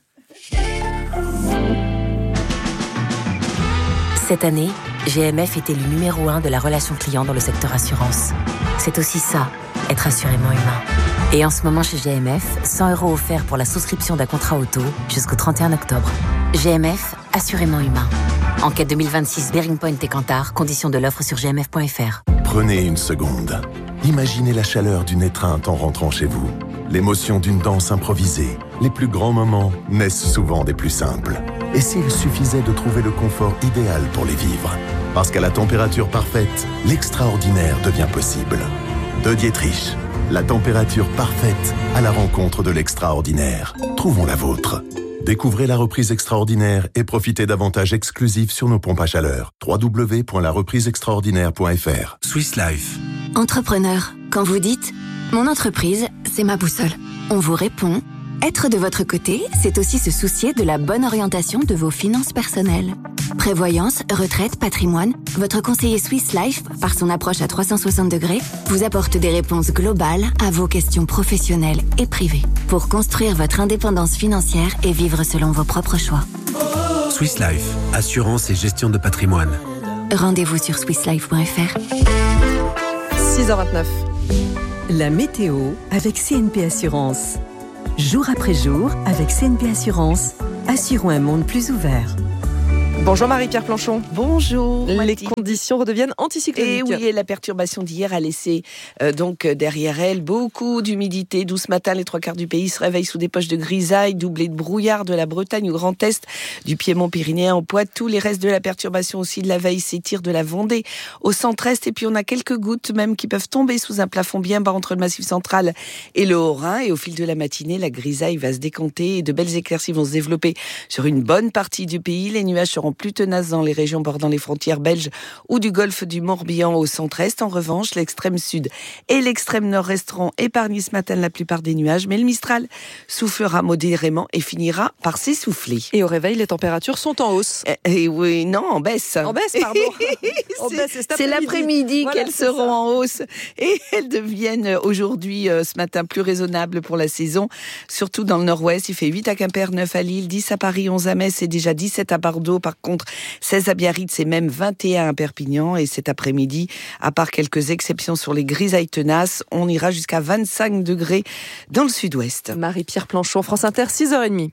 Inter. Cette année, G M F est élu numéro un de la relation client dans le secteur assurance. C'est aussi ça, être assurément humain. Et en ce moment chez G M F, cent euros offerts pour la souscription d'un contrat auto jusqu'au trente et un octobre. G M F, assurément humain. Enquête deux mille vingt-six Bearing Point et Kantar, conditions de l'offre sur g m f point f r. Prenez une seconde. Imaginez la chaleur d'une étreinte en rentrant chez vous. L'émotion d'une danse improvisée. Les plus grands moments naissent souvent des plus simples. Et s'il suffisait de trouver le confort idéal pour les vivre ? Parce qu'à la température parfaite, l'extraordinaire devient possible. De Dietrich, la température parfaite à la rencontre de l'extraordinaire. Trouvons la vôtre. Découvrez la reprise extraordinaire et profitez d'avantages exclusifs sur nos pompes à chaleur. w w w point la reprise extraordinaire point f r. Swiss Life. Entrepreneur, quand vous dites « Mon entreprise, c'est ma boussole », on vous répond « Être de votre côté, c'est aussi se soucier de la bonne orientation de vos finances personnelles. » Prévoyance, retraite, patrimoine, votre conseiller Swiss Life, par son approche à trois cent soixante degrés, vous apporte des réponses globales à vos questions professionnelles et privées pour construire votre indépendance financière et vivre selon vos propres choix. Swiss Life, assurance et gestion de patrimoine. Rendez-vous sur swiss life point f r. six heures vingt-neuf. La météo avec C N P Assurance. Jour après jour, avec C N P Assurance, assurons un monde plus ouvert. Bonjour Marie-Pierre Planchon. Bonjour. Les Mathilde. conditions redeviennent anticycloniques. Et oui, et la perturbation d'hier a laissé euh, donc derrière elle beaucoup d'humidité. D'où ce matin, les trois quarts du pays se réveillent sous des poches de grisaille, doublées de brouillard de la Bretagne au Grand Est, du Piémont pyrénéen au Poitou. Les restes de la perturbation aussi de la veille s'étirent de la Vendée au centre-est. Et puis on a quelques gouttes même qui peuvent tomber sous un plafond bien bas entre le Massif central et le Haut-Rhin. Et au fil de la matinée, la grisaille va se décanter et de belles éclaircies vont se développer sur une bonne partie du pays. Les nuages seront plus tenaces dans les régions bordant les frontières belges ou du golfe du Morbihan au centre-est. En revanche, l'extrême sud et l'extrême nord resteront épargnés ce matin de la plupart des nuages, mais le Mistral soufflera modérément et finira par s'essouffler. Et au réveil, les températures sont en hausse. Et, et oui, non, en baisse. En baisse, pardon. En c'est, baisse, c'est, c'est l'après-midi voilà, qu'elles seront ça. En hausse et elles deviennent aujourd'hui, euh, ce matin, plus raisonnables pour la saison, surtout dans le nord-ouest. Il fait huit à Quimper, neuf à Lille, dix à Paris, onze à Metz et déjà dix-sept à Bordeaux. Par contre, seize à Biarritz et même vingt et un à Perpignan. Et cet après-midi, à part quelques exceptions sur les grisailles tenaces, on ira jusqu'à vingt-cinq degrés dans le sud-ouest. Marie-Pierre Planchon, France Inter, six heures trente.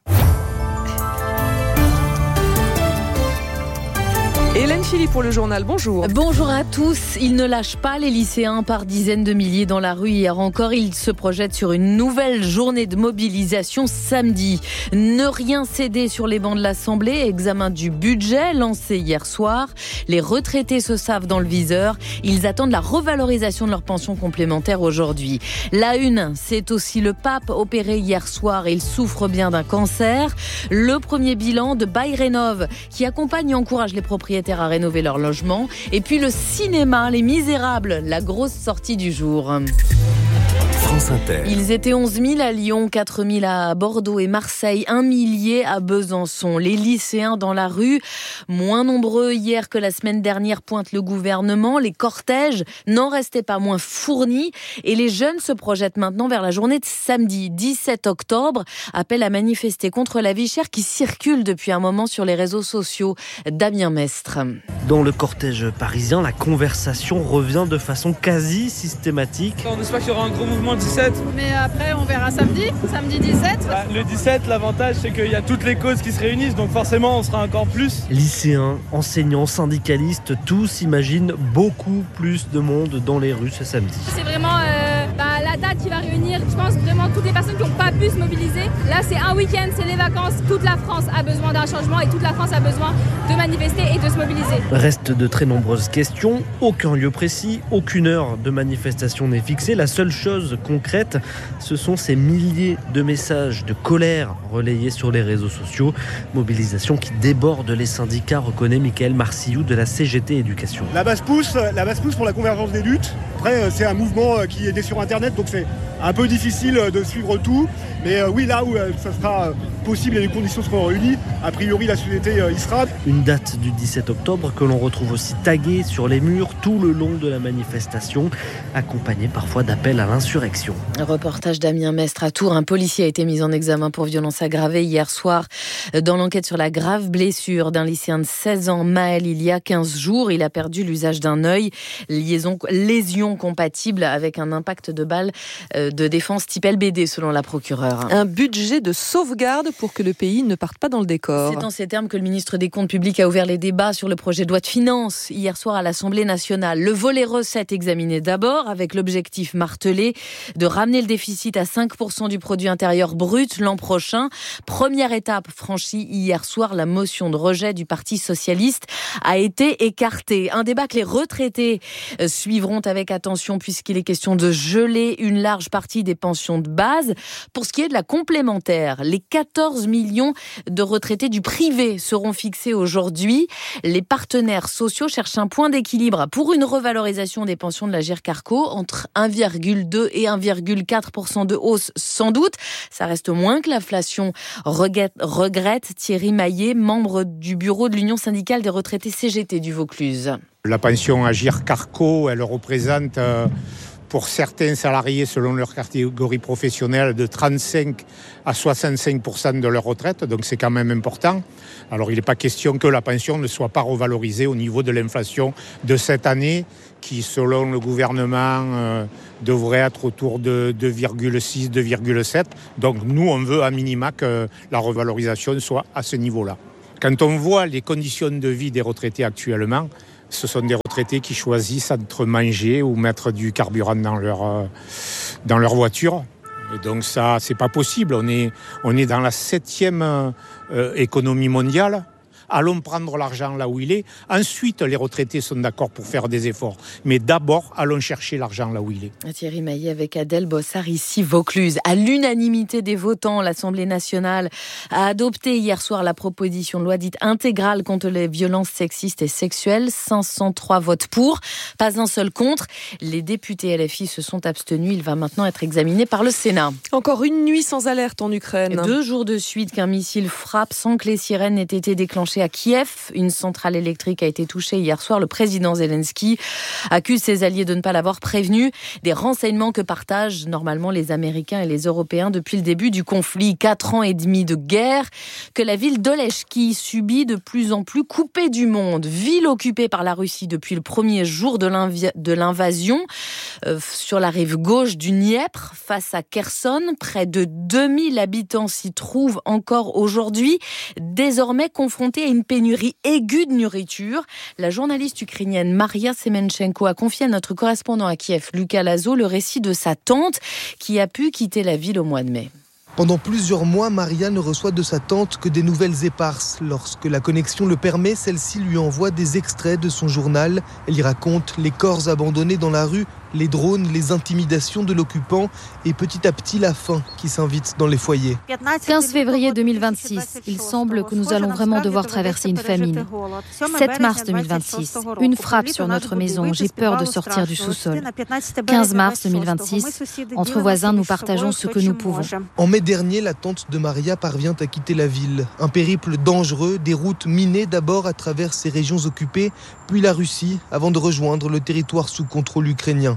Hélène Philippe pour le journal, bonjour. Bonjour à tous. Ils ne lâchent pas les lycéens par dizaines de milliers dans la rue. Hier encore, ils se projettent sur une nouvelle journée de mobilisation samedi. Ne rien céder sur les bancs de l'Assemblée. Examen du budget lancé hier soir. Les retraités se savent dans le viseur. Ils attendent la revalorisation de leur pension complémentaire aujourd'hui. La une, c'est aussi le pape opéré hier soir. Il souffre bien d'un cancer. Le premier bilan de Bayrénov qui accompagne et encourage les propriétaires à rénover leur logement. Et puis le cinéma, Les Misérables, la grosse sortie du jour. France Inter. Ils étaient onze mille à Lyon, quatre mille à Bordeaux et Marseille, un millier à Besançon. Les lycéens dans la rue, moins nombreux hier que la semaine dernière, pointe le gouvernement. Les cortèges n'en restaient pas moins fournis et les jeunes se projettent maintenant vers la journée de samedi dix-sept octobre. Appel à manifester contre la vie chère qui circule depuis un moment sur les réseaux sociaux. Damien Mestre. Dans le cortège parisien, la conversation revient de façon quasi systématique. On espère qu'il y aura un gros mouvement le dix-sept. Mais après, on verra samedi, samedi dix-sept. Bah, le dix-sept, l'avantage, c'est qu'il y a toutes les causes qui se réunissent, donc forcément, on sera encore plus. Lycéens, enseignants, syndicalistes, tous imaginent beaucoup plus de monde dans les rues ce samedi. C'est vraiment euh, bah, la date qui va réunir, je pense, vraiment toutes les personnes qui n'ont pas pu se mobiliser. Là, c'est un week-end, c'est les vacances. Toute la France a besoin d'un changement et toute la France a besoin de manifester et de se mobiliser. Restent de très nombreuses questions. Aucun lieu précis, aucune heure de manifestation n'est fixée. La seule chose concrète, ce sont ces milliers de messages de colère relayés sur les réseaux sociaux. Mobilisation qui déborde les syndicats, reconnaît Michael Marcillou de la C G T Éducation. La base pousse, la base pousse pour la convergence des luttes. Après, c'est un mouvement qui est né sur Internet, donc c'est un peu difficile de suivre tout. Mais oui, là où ça sera possible et les conditions seront réunies, a priori la société y sera. Une date du dix-sept octobre que l'on retrouve aussi taguée sur les murs tout le long de la manifestation, accompagnée parfois d'appels à l'insurrection. Reportage Damien Mestre à Tours. Un policier a été mis en examen pour violence aggravée hier soir dans l'enquête sur la grave blessure d'un lycéen de seize ans, Maël, il y a quinze jours. Il a perdu l'usage d'un œil, liaison, lésion compatible avec un impact de balle de défense type L B D selon la procureure. Un budget de sauvegarde pour que le pays ne parte pas dans le décor. C'est en ces termes que le ministre des Comptes publics a ouvert les débats sur le projet de loi de finances hier soir à l'Assemblée nationale. Le volet recettes examiné d'abord avec l'objectif martelé de ramener le déficit à cinq pour cent du produit intérieur brut l'an prochain. Première étape franchie hier soir, la motion de rejet du Parti socialiste a été écartée. Un débat que les retraités suivront avec attention puisqu'il est question de geler une large partie des pensions de base. Pour ce qui est de la complémentaire, les quatorze quatorze millions de retraités du privé seront fixés aujourd'hui. Les partenaires sociaux cherchent un point d'équilibre pour une revalorisation des pensions de l'Agirc-Arrco entre un virgule deux et un virgule quatre pour cent de hausse sans doute. Ça reste moins que l'inflation, regrette, regrette Thierry Maillet, membre du bureau de l'Union syndicale des retraités C G T du Vaucluse. La pension Agirc-Arrco, elle représente euh, pour certains salariés selon leur catégorie professionnelle de trente-cinq à soixante-cinq pour cent de leur retraite, donc c'est quand même important. Alors il n'est pas question que la pension ne soit pas revalorisée au niveau de l'inflation de cette année, qui selon le gouvernement euh, devrait être autour de deux virgule six, deux virgule sept. Donc nous on veut à minima que la revalorisation soit à ce niveau-là. Quand on voit les conditions de vie des retraités actuellement, ce sont des retraités qui choisissent entre manger ou mettre du carburant dans leur, euh, dans leur voiture. Et donc ça, c'est pas possible. On est, on est dans la septième euh, économie mondiale. Allons prendre l'argent là où il est. Ensuite, les retraités sont d'accord pour faire des efforts. Mais d'abord, allons chercher l'argent là où il est. Thierry Maillet avec Adèle Bossard, ici Vaucluse. À l'unanimité des votants, l'Assemblée nationale a adopté hier soir la proposition de loi dite intégrale contre les violences sexistes et sexuelles. cinq cent trois votes pour, pas un seul contre. Les députés L F I se sont abstenus. Il va maintenant être examiné par le Sénat. Encore une nuit sans alerte en Ukraine. Deux jours de suite qu'un missile frappe sans que les sirènes aient été déclenchées à Kiev. Une centrale électrique a été touchée hier soir. Le président Zelensky accuse ses alliés de ne pas l'avoir prévenu. Des renseignements que partagent normalement les Américains et les Européens depuis le début du conflit. Quatre ans et demi de guerre que la ville d'Olechki subit de plus en plus, coupée du monde. Ville occupée par la Russie depuis le premier jour de, l'invi- de l'invasion euh, sur la rive gauche du Dniepr, face à Kherson. Près de deux mille habitants s'y trouvent encore aujourd'hui, désormais confrontés à une pénurie aiguë de nourriture. La journaliste ukrainienne Maria Semenchenko a confié à notre correspondant à Kiev, Lucas Lazo, le récit de sa tante qui a pu quitter la ville au mois de mai. Pendant plusieurs mois, Maria ne reçoit de sa tante que des nouvelles éparses. Lorsque la connexion le permet, celle-ci lui envoie des extraits de son journal. Elle y raconte les corps abandonnés dans la rue, les drones, les intimidations de l'occupant et petit à petit la faim qui s'invite dans les foyers. quinze février deux mille vingt-six, il semble que nous allons vraiment devoir traverser une famine. sept mars deux mille vingt-six, une frappe sur notre maison, j'ai peur de sortir du sous-sol. quinze mars deux mille vingt-six, entre voisins, nous partageons ce que nous pouvons. En mai dernier, la tante de Maria parvient à quitter la ville. Un périple dangereux, des routes minées d'abord à travers ces régions occupées, puis la Russie, avant de rejoindre le territoire sous contrôle ukrainien.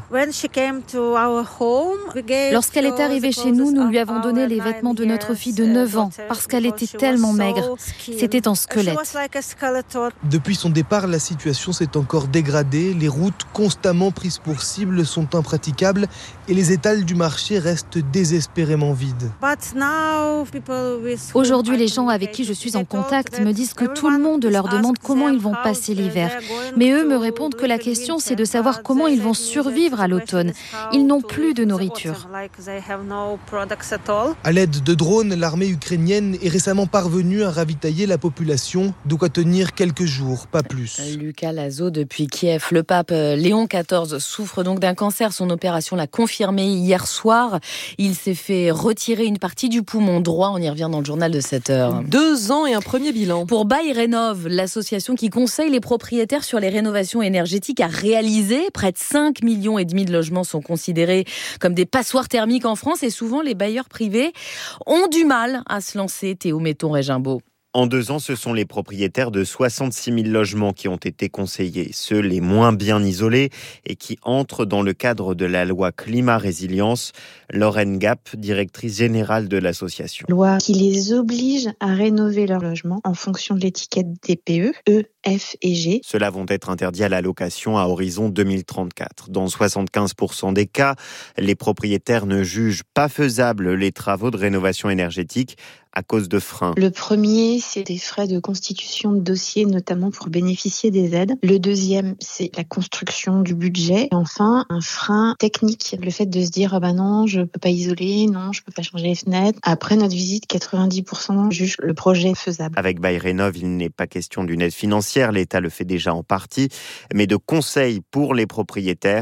Lorsqu'elle est arrivée chez nous, nous lui avons donné les vêtements de notre fille de neuf ans parce qu'elle était tellement maigre. C'était en squelette. Depuis son départ, la situation s'est encore dégradée. Les routes constamment prises pour cible sont impraticables et les étals du marché restent désespérément vides. Aujourd'hui, les gens avec qui je suis en contact me disent que tout le monde leur demande comment ils vont passer l'hiver. Mais eux me répondent que la question, c'est de savoir comment ils vont survivre à l'automne. Ils n'ont plus de nourriture. À l'aide de drones, l'armée ukrainienne est récemment parvenue à ravitailler la population. De quoi tenir quelques jours, pas plus. Lucas Lazo depuis Kiev. Le pape Léon quatorze souffre donc d'un cancer. Son opération l'a confirmé hier soir. Il s'est fait retirer une partie du poumon droit. On y revient dans le journal de sept heures. Deux ans et un premier bilan. Pour Bail Rénov, l'association qui conseille les propriétaires sur les rénovations énergétiques a réalisé. Près de cinq millions et demi de logements sont considérés comme des passoires thermiques en France et souvent les bailleurs privés ont du mal à se lancer. Théo Metton-Régimbaud. En deux ans, ce sont les propriétaires de soixante-six mille logements qui ont été conseillés, ceux les moins bien isolés et qui entrent dans le cadre de la loi Climat-Résilience. Lorraine Gap, directrice générale de l'association. Loi qui les oblige à rénover leur logement en fonction de l'étiquette D P E, E, F et G. Ceux-là vont être interdits à la location à horizon deux mille trente-quatre. Dans soixante-quinze pour cent des cas, les propriétaires ne jugent pas faisables les travaux de rénovation énergétique à cause de freins. Le premier, c'est des frais de constitution de dossier, notamment pour bénéficier des aides. Le deuxième, c'est la construction du budget. Et enfin, un frein technique. Le fait de se dire, ah bah non, je peux pas isoler, non, je peux pas changer les fenêtres. Après notre visite, quatre-vingt-dix pour cent jugent le projet faisable. Avec Bail Rénov, il n'est pas question d'une aide financière, l'État le fait déjà en partie, mais de conseils pour les propriétaires.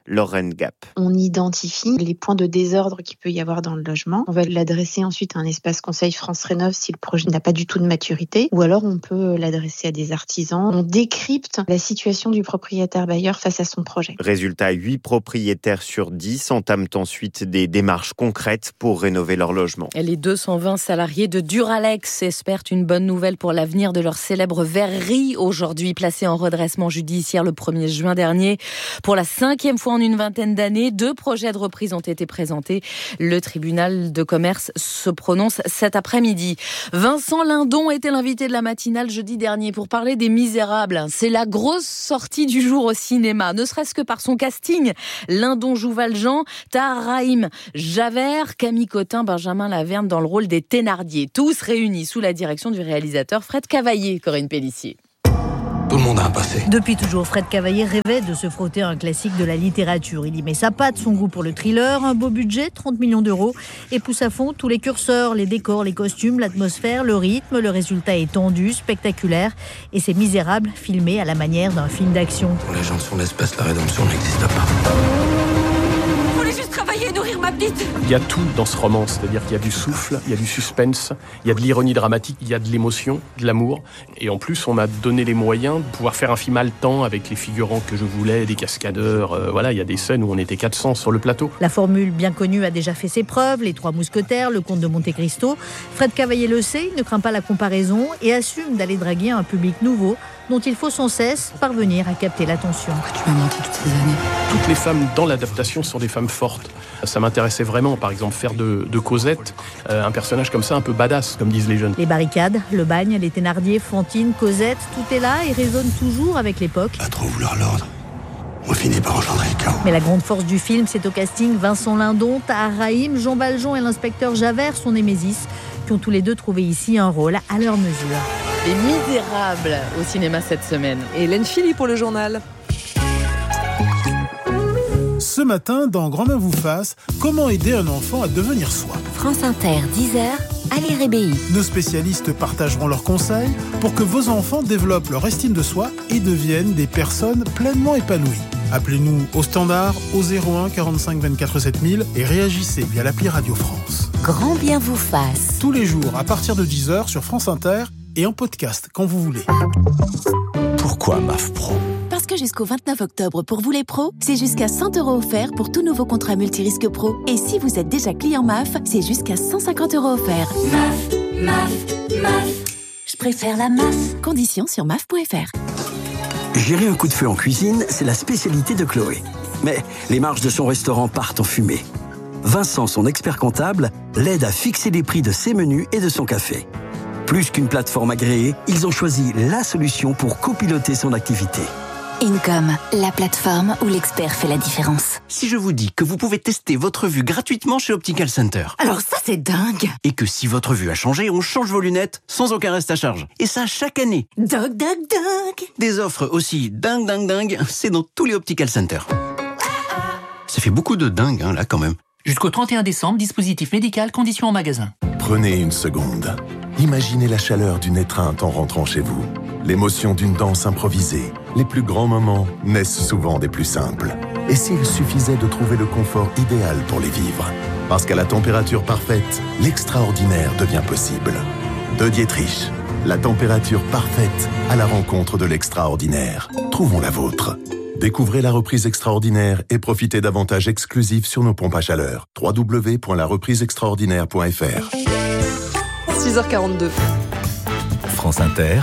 Lorraine Gap. On identifie les points de désordre qu'il peut y avoir dans le logement. On va l'adresser ensuite à un espace conseil France Rénov si le projet n'a pas du tout de maturité, ou alors on peut l'adresser à des artisans. On décrypte la situation du propriétaire bailleur face à son projet. Résultat, huit propriétaires sur dix entament ensuite des démarches concrètes pour rénover leur logement. Et les deux cent vingt salariés de Duralex espèrent une bonne nouvelle pour l'avenir de leur célèbre verrerie, aujourd'hui placée en redressement judiciaire le premier juin dernier. Pour la cinquième fois en une vingtaine d'années, deux projets de reprise ont été présentés. Le tribunal de commerce se prononce cet après-midi. Vincent Lindon était l'invité de la matinale jeudi dernier pour parler des Misérables. C'est la grosse sortie du jour au cinéma, ne serait-ce que par son casting. Lindon joue Valjean, Tahar Rahim, Javert, Camille Cotin, Benjamin Laverne dans le rôle des Thénardier. Tous réunis sous la direction du réalisateur Fred Cavaillé, Corinne Pélissier. Tout le monde a un passé. Depuis toujours, Fred Cavaillé rêvait de se frotter à un classique de la littérature. Il y met sa patte, son goût pour le thriller, un beau budget, trente millions d'euros, et pousse à fond tous les curseurs, les décors, les costumes, l'atmosphère, le rythme. Le résultat est tendu, spectaculaire, et c'est Misérable, filmé à la manière d'un film d'action. Pour les gens de son espèce, la rédemption n'existe pas. Je voulais juste travailler et nourrir ma petite. Il y a tout dans ce roman, c'est-à-dire qu'il y a du souffle, il y a du suspense, il y a de l'ironie dramatique, il y a de l'émotion, de l'amour. Et en plus, on m'a donné les moyens de pouvoir faire un film haletant avec les figurants que je voulais, des cascadeurs. Euh, voilà, il y a des scènes où on était quatre cents sur le plateau. La formule bien connue a déjà fait ses preuves, les Trois Mousquetaires, le Comte de Monte Cristo. Fred Cavaillé le sait, il ne craint pas la comparaison et assume d'aller draguer un public nouveau dont il faut sans cesse parvenir à capter l'attention. Tu m'as menti toutes ces années. Toutes les femmes dans l'adaptation sont des femmes fortes. Ça m'intéressait vraiment, par exemple, faire de, de Cosette euh, un personnage comme ça, un peu badass, comme disent les jeunes. Les barricades, le bagne, les Thénardier, Fantine, Cosette, tout est là et résonne toujours avec l'époque. À trop vouloir l'ordre, on finit par engendrer le chaos. Mais la grande force du film, c'est au casting Vincent Lindon, Tahar Rahim, Jean Valjean et l'inspecteur Javert, son némésis, qui ont tous les deux trouvé ici un rôle à leur mesure. Les Misérables au cinéma cette semaine. Hélène Philly pour le journal. Ce matin, dans Grand Main vous fasse, comment aider un enfant à devenir soi. France Inter, dix heures, Ali Rébéi. Nos spécialistes partageront leurs conseils pour que vos enfants développent leur estime de soi et deviennent des personnes pleinement épanouies. Appelez-nous au standard au zéro un quarante-cinq vingt-quatre sept mille et réagissez via l'appli Radio France. Grand bien vous fasse. Tous les jours à partir de dix heures sur France Inter et en podcast quand vous voulez. Pourquoi M A F Pro ? Parce que jusqu'au vingt-neuf octobre, pour vous les pros, c'est jusqu'à cent euros offerts pour tout nouveau contrat multirisque pro. Et si vous êtes déjà client M A F, c'est jusqu'à cent cinquante euros offerts. M A F, M A F, M A F. Je préfère la M A F. Conditions sur M A F point F R. Gérer un coup de feu en cuisine, c'est la spécialité de Chloé. Mais les marges de son restaurant partent en fumée. Vincent, son expert comptable, l'aide à fixer les prix de ses menus et de son café. Plus qu'une plateforme agréée, ils ont choisi la solution pour copiloter son activité. Income, la plateforme où l'expert fait la différence. Si je vous dis que vous pouvez tester votre vue gratuitement chez Optical Center. Alors ça, c'est dingue. Et que si votre vue a changé, on change vos lunettes sans aucun reste à charge. Et ça chaque année. Dingue, dingue, dingue. Des offres aussi dingue, dingue, dingue, c'est dans tous les Optical Center. Ça fait beaucoup de dingue, hein, là, quand même. Jusqu'au trente et un décembre, dispositif médical, conditions en magasin. Prenez une seconde. Imaginez la chaleur d'une étreinte en rentrant chez vous. L'émotion d'une danse improvisée. Les plus grands moments naissent souvent des plus simples. Et s'il suffisait de trouver le confort idéal pour les vivre ? Parce qu'à la température parfaite, l'extraordinaire devient possible. De Dietrich, la température parfaite à la rencontre de l'extraordinaire. Trouvons la vôtre. Découvrez la reprise extraordinaire et profitez d'avantages exclusifs sur nos pompes à chaleur. w w w point la reprise extraordinaire point f r. six heures quarante-deux. France Inter.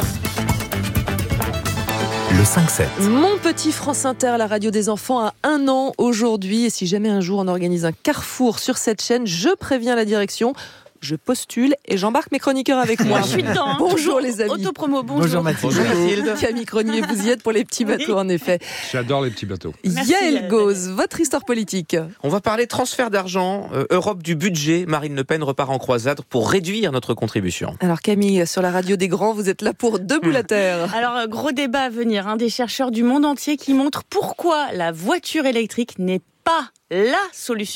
Le cinq sept. Mon petit France Inter, la radio des enfants, a un an aujourd'hui. Et si jamais un jour on organise un carrefour sur cette chaîne, je préviens la direction. Je postule et j'embarque mes chroniqueurs avec moi. Je suis dedans. Hein. Bonjour les amis. Autopromo, bonjour. Bonjour Mathilde. Bonjour Mathilde. Camille Cronier, vous y êtes pour les petits bateaux en effet. J'adore les petits bateaux. Yael Gauze, votre histoire politique. On va parler transfert d'argent, euh, Europe du budget. Marine Le Pen repart en croisade pour réduire notre contribution. Alors Camille, sur la radio des grands, vous êtes là pour Debout la Terre. Alors gros débat à venir, hein, des chercheurs du monde entier qui montrent pourquoi la voiture électrique n'est pas la solution.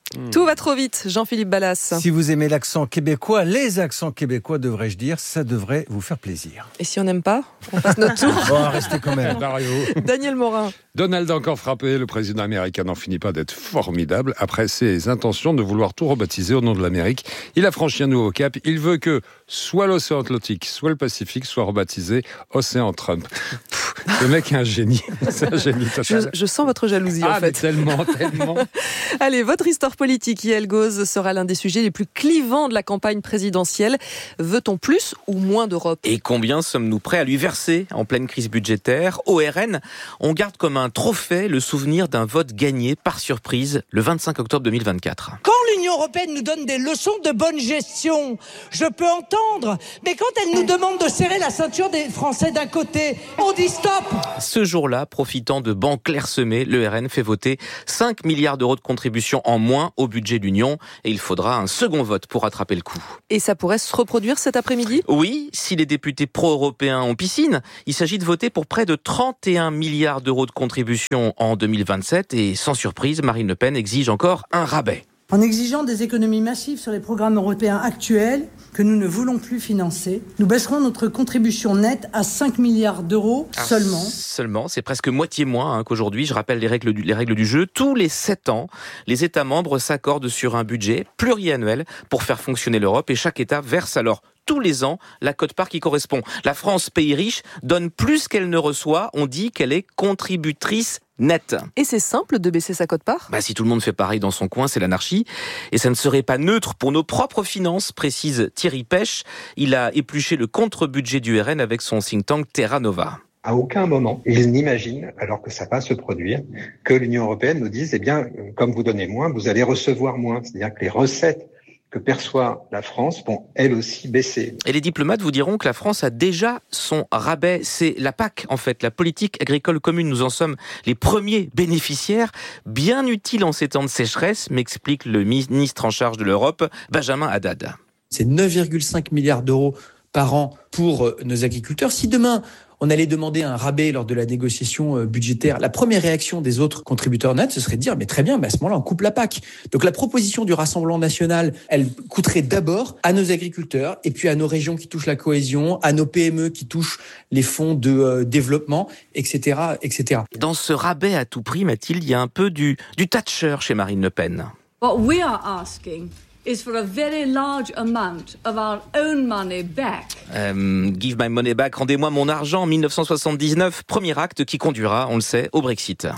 Mmh. Tout va trop vite, Jean-Philippe Ballas. Si vous aimez l'accent québécois, les accents québécois, devrais-je dire, ça devrait vous faire plaisir. Et si on n'aime pas, on passe notre tour. Bon, restez quand même. Daniel Morin. Donald a encore frappé, le président américain n'en finit pas d'être formidable. Après ses intentions de vouloir tout rebaptiser au nom de l'Amérique, il a franchi un nouveau cap. Il veut que soit l'océan Atlantique, soit le Pacifique soit rebaptisé Océan Trump. Pff, le mec est un génie. C'est un génie total. Je, je sens votre jalousie ah, en fait. Tellement, tellement. Allez, votre histoire politique, Yael Gauze, sera l'un des sujets les plus clivants de la campagne présidentielle. Veut-on plus ou moins d'Europe ? Et combien sommes-nous prêts à lui verser en pleine crise budgétaire ? Au R N, on garde comme un trophée le souvenir d'un vote gagné par surprise le vingt-cinq octobre deux mille vingt-quatre. Quand l'Union européenne nous donne des leçons de bonne gestion, je peux entendre, mais quand elle nous demande de serrer la ceinture des Français d'un côté, on dit stop. Ce jour-là, profitant de bancs clairsemés, le R N fait voter cinq milliards d'euros de contribution en moins au budget de l'Union et il faudra un second vote pour rattraper le coup. Et ça pourrait se reproduire cet après-midi ? Oui, si les députés pro-européens ont piscine, il s'agit de voter pour près de trente et un milliards d'euros de contribution en deux mille vingt-sept et sans surprise, Marine Le Pen exige encore un rabais. En exigeant des économies massives sur les programmes européens actuels que nous ne voulons plus financer, nous baisserons notre contribution nette à cinq milliards d'euros ah, seulement. Seulement, c'est presque moitié moins hein, qu'aujourd'hui. Je rappelle les règles, du, les règles du jeu. Tous les sept ans, les États membres s'accordent sur un budget pluriannuel pour faire fonctionner l'Europe et chaque État verse alors tous les ans la quote-part qui correspond. La France, pays riche, donne plus qu'elle ne reçoit. On dit qu'elle est contributrice nette. Et c'est simple de baisser sa quote-part ? Bah, si tout le monde fait pareil dans son coin, c'est l'anarchie. Et ça ne serait pas neutre pour nos propres finances, précise Thierry Pêche. Il a épluché le contre-budget du R N avec son think tank Terra Nova. À aucun moment, ils n'imaginent, alors que ça va se produire, que l'Union européenne nous dise, eh bien, comme vous donnez moins, vous allez recevoir moins. C'est-à-dire que les recettes que perçoit la France vont elles aussi baisser. Et les diplomates vous diront que la France a déjà son rabais. C'est la P A C, en fait, la politique agricole commune. Nous en sommes les premiers bénéficiaires, bien utile en ces temps de sécheresse, m'explique le ministre en charge de l'Europe, Benjamin Haddad. C'est neuf virgule cinq milliards d'euros par an pour nos agriculteurs. Si demain, on allait demander un rabais lors de la négociation budgétaire, la première réaction des autres contributeurs nets, ce serait de dire, mais très bien, mais à ce moment-là, on coupe la P A C. Donc la proposition du Rassemblement national, elle coûterait d'abord à nos agriculteurs, et puis à nos régions qui touchent la cohésion, à nos P M E qui touchent les fonds de euh, développement, et cetera, et cetera. Dans ce rabais à tout prix, Mathilde, il y a un peu du, du Thatcher chez Marine Le Pen. What we are asking is for a very large amount of our own money back. Euh, give my money back, rendez-moi mon argent en dix-neuf cent soixante-dix-neuf, premier acte qui conduira, on le sait, au Brexit.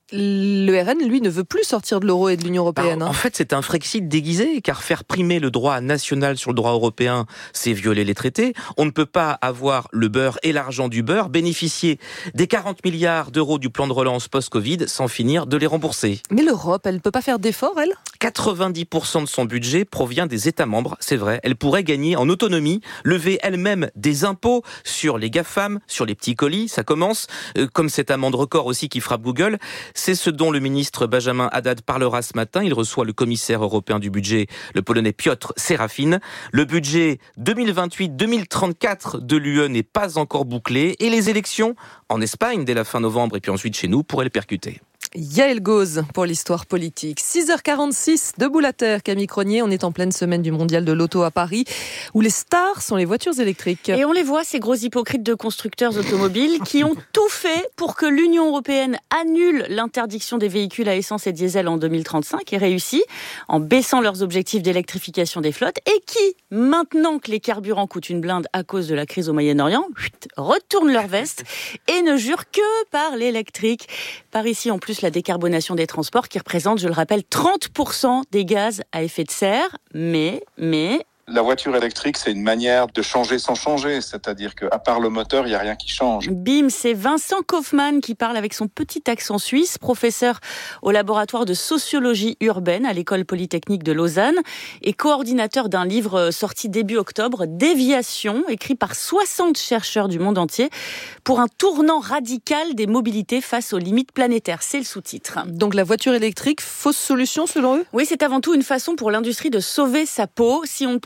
Le R N, lui, ne veut plus sortir de l'euro et de l'Union européenne. Bah, hein. En fait, c'est un Frexit déguisé, car faire primer le droit national sur le droit européen, c'est violer les traités. On ne peut pas avoir le beurre et l'argent du beurre, bénéficier des quarante milliards d'euros du plan de relance post-Covid sans finir de les rembourser. Mais l'Europe, elle ne peut pas faire d'efforts, elle ? quatre-vingt-dix pour cent de son budget provient des États membres, c'est vrai. Elle pourrait gagner en autonomie, lever elle-même des impôts sur les GAFAM, sur les petits colis, ça commence, euh, comme cette amende record aussi qui frappe Google. C'est ce dont le ministre Benjamin Haddad parlera ce matin. Il reçoit le commissaire européen du budget, le Polonais Piotr Serafin. Le budget deux mille vingt-huit deux mille trente-quatre de l'U E n'est pas encore bouclé et les élections en Espagne dès la fin novembre et puis ensuite chez nous pourraient le percuter. Yael Gauze pour l'histoire politique. six heures quarante-six, debout la terre, Camille Cronier. On est en pleine semaine du mondial de l'auto à Paris, où les stars sont les voitures électriques. Et on les voit, ces gros hypocrites de constructeurs automobiles qui ont tout fait pour que l'Union européenne annule l'interdiction des véhicules à essence et diesel en deux mille trente-cinq et réussit en baissant leurs objectifs d'électrification des flottes et qui, maintenant que les carburants coûtent une blinde à cause de la crise au Moyen-Orient, retournent leur veste et ne jurent que par l'électrique. Par ici, en plus, la décarbonation des transports qui représente, je le rappelle, trente pour cent des gaz à effet de serre. Mais, mais... La voiture électrique, c'est une manière de changer sans changer. C'est-à-dire qu'à part le moteur, il n'y a rien qui change. Bim, c'est Vincent Kaufmann qui parle avec son petit accent suisse, professeur au laboratoire de sociologie urbaine à l'école polytechnique de Lausanne et coordinateur d'un livre sorti début octobre, Déviation, écrit par soixante chercheurs du monde entier pour un tournant radical des mobilités face aux limites planétaires. C'est le sous-titre. Donc la voiture électrique, fausse solution selon eux ? Oui, c'est avant tout une façon pour l'industrie de sauver sa peau. Si on ne prend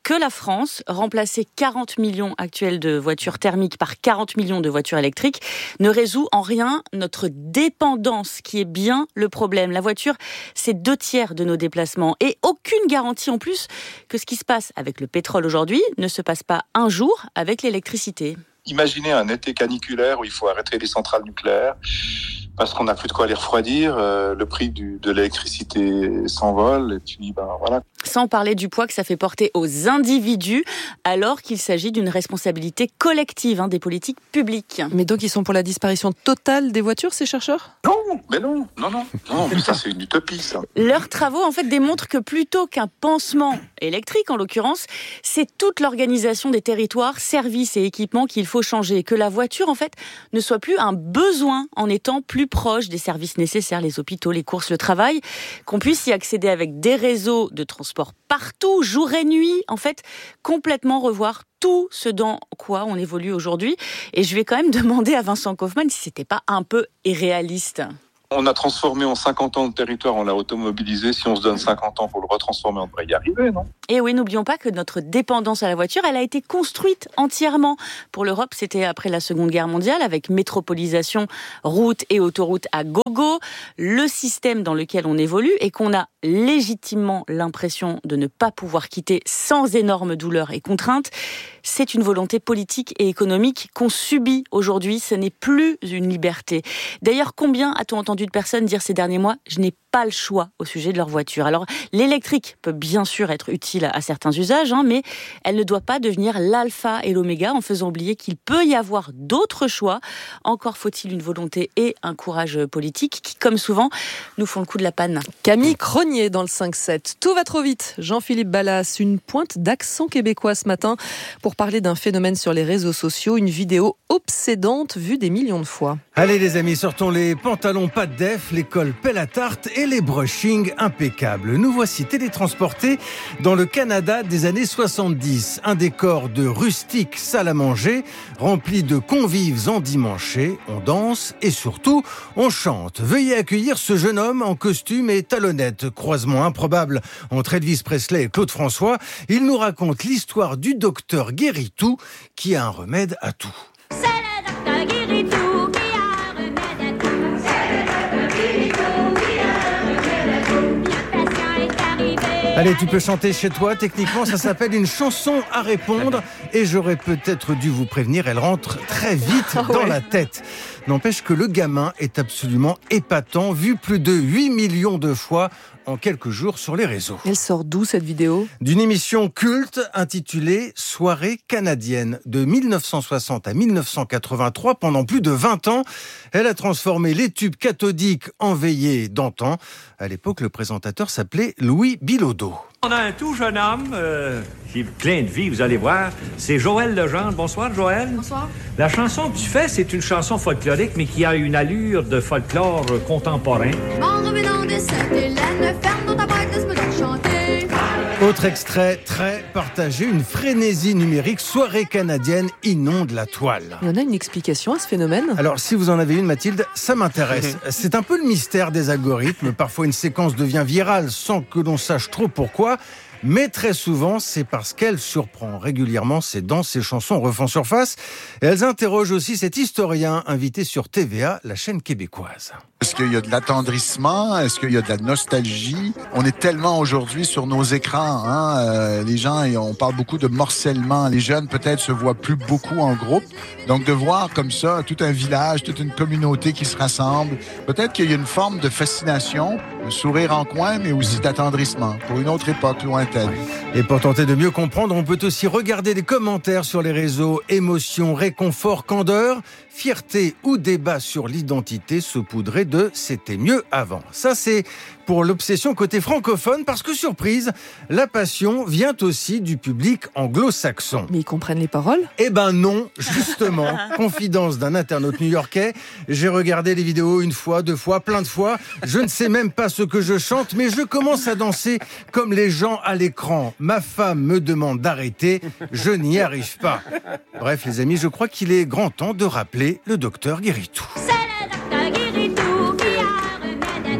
que la France, remplacer quarante millions actuels de voitures thermiques par quarante millions de voitures électriques, ne résout en rien notre dépendance, qui est bien le problème. La voiture, c'est deux tiers de nos déplacements et aucune garantie en plus que ce qui se passe avec le pétrole aujourd'hui ne se passe pas un jour avec l'électricité. Imaginez un été caniculaire où il faut arrêter les centrales nucléaires parce qu'on n'a plus de quoi les refroidir, euh, le prix du, de l'électricité s'envole et puis ben voilà. Sans parler du poids que ça fait porter aux individus alors qu'il s'agit d'une responsabilité collective hein, des politiques publiques. Mais donc ils sont pour la disparition totale des voitures, ces chercheurs ? Non, mais non, non, non, non, mais ça c'est une utopie ça. Leurs travaux en fait démontrent que plutôt qu'un pansement électrique en l'occurrence, c'est toute l'organisation des territoires, services et équipements qu'il faut changer, que la voiture en fait ne soit plus un besoin en étant plus proche des services nécessaires, les hôpitaux, les courses, le travail, qu'on puisse y accéder avec des réseaux de transport partout, jour et nuit, en fait, complètement revoir tout ce dans quoi on évolue aujourd'hui. Et je vais quand même demander à Vincent Kaufmann si c'était pas un peu irréaliste. On a transformé en cinquante ans le territoire, on l'a automobilisé. Si on se donne cinquante ans pour le retransformer, on devrait y arriver, non ? Et oui, n'oublions pas que notre dépendance à la voiture, elle a été construite entièrement. Pour l'Europe, c'était après la Seconde Guerre mondiale, avec métropolisation, routes et autoroutes à gogo. Le système dans lequel on évolue et qu'on a légitimement l'impression de ne pas pouvoir quitter sans énormes douleurs et contraintes, c'est une volonté politique et économique qu'on subit aujourd'hui. Ce n'est plus une liberté. D'ailleurs, combien a-t-on entendu de personnes dire ces derniers mois « je n'ai pas le choix » au sujet de leur voiture. Alors, l'électrique peut bien sûr être utile à certains usages, hein, mais elle ne doit pas devenir l'alpha et l'oméga en faisant oublier qu'il peut y avoir d'autres choix. Encore faut-il une volonté et un courage politique qui, comme souvent, nous font le coup de la panne. Camille Cronier dans le cinq sept. Tout va trop vite. Jean-Philippe Ballas, une pointe d'accent québécois ce matin pour parler d'un phénomène sur les réseaux sociaux, une vidéo obsédante vue des millions de fois. Allez les amis, sortons les pantalons pas de def, les cols pelle à tarte et les brushings impeccables. Nous voici télétransportés dans le Canada des années soixante-dix. Un décor de rustique salle à manger, rempli de convives endimanchés. On danse et surtout, on chante. Veuillez accueillir ce jeune homme en costume et talonnettes. Croisement improbable entre Elvis Presley et Claude François. Il nous raconte l'histoire du docteur Guéritou qui a un remède à tout. C'est le docteur Guéritou qui a un remède à tout. C'est le docteur Guéritou qui a un remède à tout. Le patient est arrivé. Allez, tu peux chanter chez toi. Techniquement, ça s'appelle une chanson à répondre. Et j'aurais peut-être dû vous prévenir, elle rentre très vite dans ouais. la tête. N'empêche que le gamin est absolument épatant, vu plus de huit millions de fois en quelques jours sur les réseaux. Elle sort d'où cette vidéo ? D'une émission culte intitulée Soirée canadienne. De mille neuf cent soixante à mille neuf cent quatre-vingt-trois, pendant plus de vingt ans, elle a transformé les tubes cathodiques en veillées d'antan. À l'époque, le présentateur s'appelait Louis Bilodeau. On a un tout jeune homme, euh, qui est plein de vie, vous allez voir. C'est Joël Legendre. Bonsoir, Joël. Bonsoir. La chanson que tu fais, c'est une chanson folklorique, mais qui a une allure de folklore contemporain. En revenant de Sainte-Hélène, ferme dans ta boîte, laisse-moi donc chanter. Autre extrait très partagé, une frénésie numérique, soirée canadienne inonde la toile. Il y en a une explication à ce phénomène ? Alors, si vous en avez une, Mathilde, ça m'intéresse. C'est un peu le mystère des algorithmes. Parfois, une séquence devient virale sans que l'on sache trop pourquoi. Mais très souvent, c'est parce qu'elle surprend régulièrement. Ses danses, ses chansons refont surface. Et elles interrogent aussi cet historien invité sur T V A, la chaîne québécoise. Est-ce qu'il y a de l'attendrissement? Est-ce qu'il y a de la nostalgie? On est tellement aujourd'hui sur nos écrans. Hein? Euh, les gens, on parle beaucoup de morcellement. Les jeunes, peut-être, se voient plus beaucoup en groupe. Donc, de voir comme ça tout un village, toute une communauté qui se rassemble, peut-être qu'il y a une forme de fascination, de sourire en coin, mais aussi d'attendrissement pour une autre époque lointaine. Et pour tenter de mieux comprendre, on peut aussi regarder les commentaires sur les réseaux. Émotion, réconfort, candeur, fierté ou débat sur l'identité saupoudré de « c'était mieux avant ». Ça, c'est pour l'obsession côté francophone, parce que, surprise, la passion vient aussi du public anglo-saxon. Mais ils comprennent les paroles ? Eh ben non, justement. Confidence d'un internaute new-yorkais. J'ai regardé les vidéos une fois, deux fois, plein de fois. Je ne sais même pas ce que je chante, mais je commence à danser comme les gens à l'écran. Ma femme me demande d'arrêter. Je n'y arrive pas. Bref, les amis, je crois qu'il est grand temps de rappeler le docteur Guéritou. C'est le docteur Guéritou qui a un remède à tout.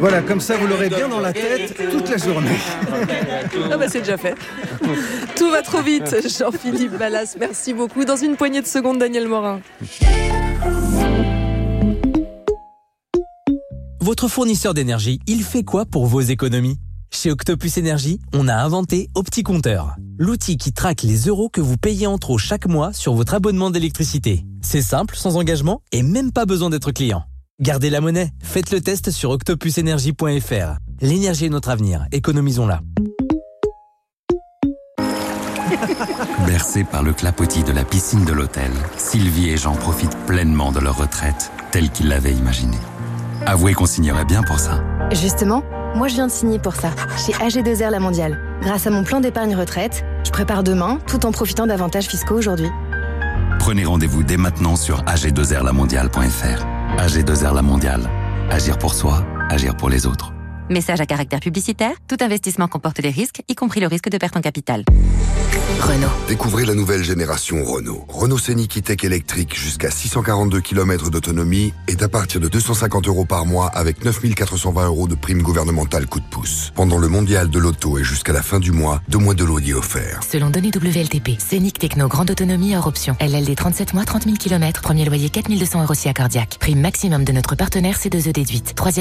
Voilà, comme ça vous l'aurez bien dans la tête toute la journée. Ah bah c'est déjà fait. Tout va trop vite, Jean-Philippe Ballas, merci beaucoup. Dans une poignée de secondes, Daniel Morin. Votre fournisseur d'énergie, il fait quoi pour vos économies ? Chez Octopus Énergie, on a inventé OptiCompteur, l'outil qui traque les euros que vous payez en trop chaque mois sur votre abonnement d'électricité. C'est simple, sans engagement et même pas besoin d'être client. Gardez la monnaie, faites le test sur octopus énergie point f r. L'énergie est notre avenir, économisons-la. Bercés par le clapotis de la piscine de l'hôtel, Sylvie et Jean profitent pleinement de leur retraite, telle qu'ils l'avaient imaginée. Avouez qu'on signerait bien pour ça. Justement, moi je viens de signer pour ça, chez A G deux R La Mondiale. Grâce à mon plan d'épargne retraite, je prépare demain, tout en profitant d'avantages fiscaux aujourd'hui. Prenez rendez-vous dès maintenant sur a g deux r la mondiale point f r. A G deux R La Mondiale. Agir pour soi, agir pour les autres. Message à caractère publicitaire. Tout investissement comporte des risques, y compris le risque de perte en capital. Renault. Découvrez la nouvelle génération Renault. Renault Scénic E-Tech électrique jusqu'à six cent quarante-deux kilomètres d'autonomie est à partir de deux cent cinquante euros par mois avec neuf mille quatre cent vingt euros de prime gouvernementale coup de pouce. Pendant le mondial de l'auto et jusqu'à la fin du mois, deux mois de loyer offerts. Selon données W L T P, Scénic Techno grande autonomie hors option. L L D trente-sept mois, trente mille kilomètres, premier loyer quatre mille deux cents euros si accordiaque. Prime maximum de notre partenaire C deux E déduite. Troisième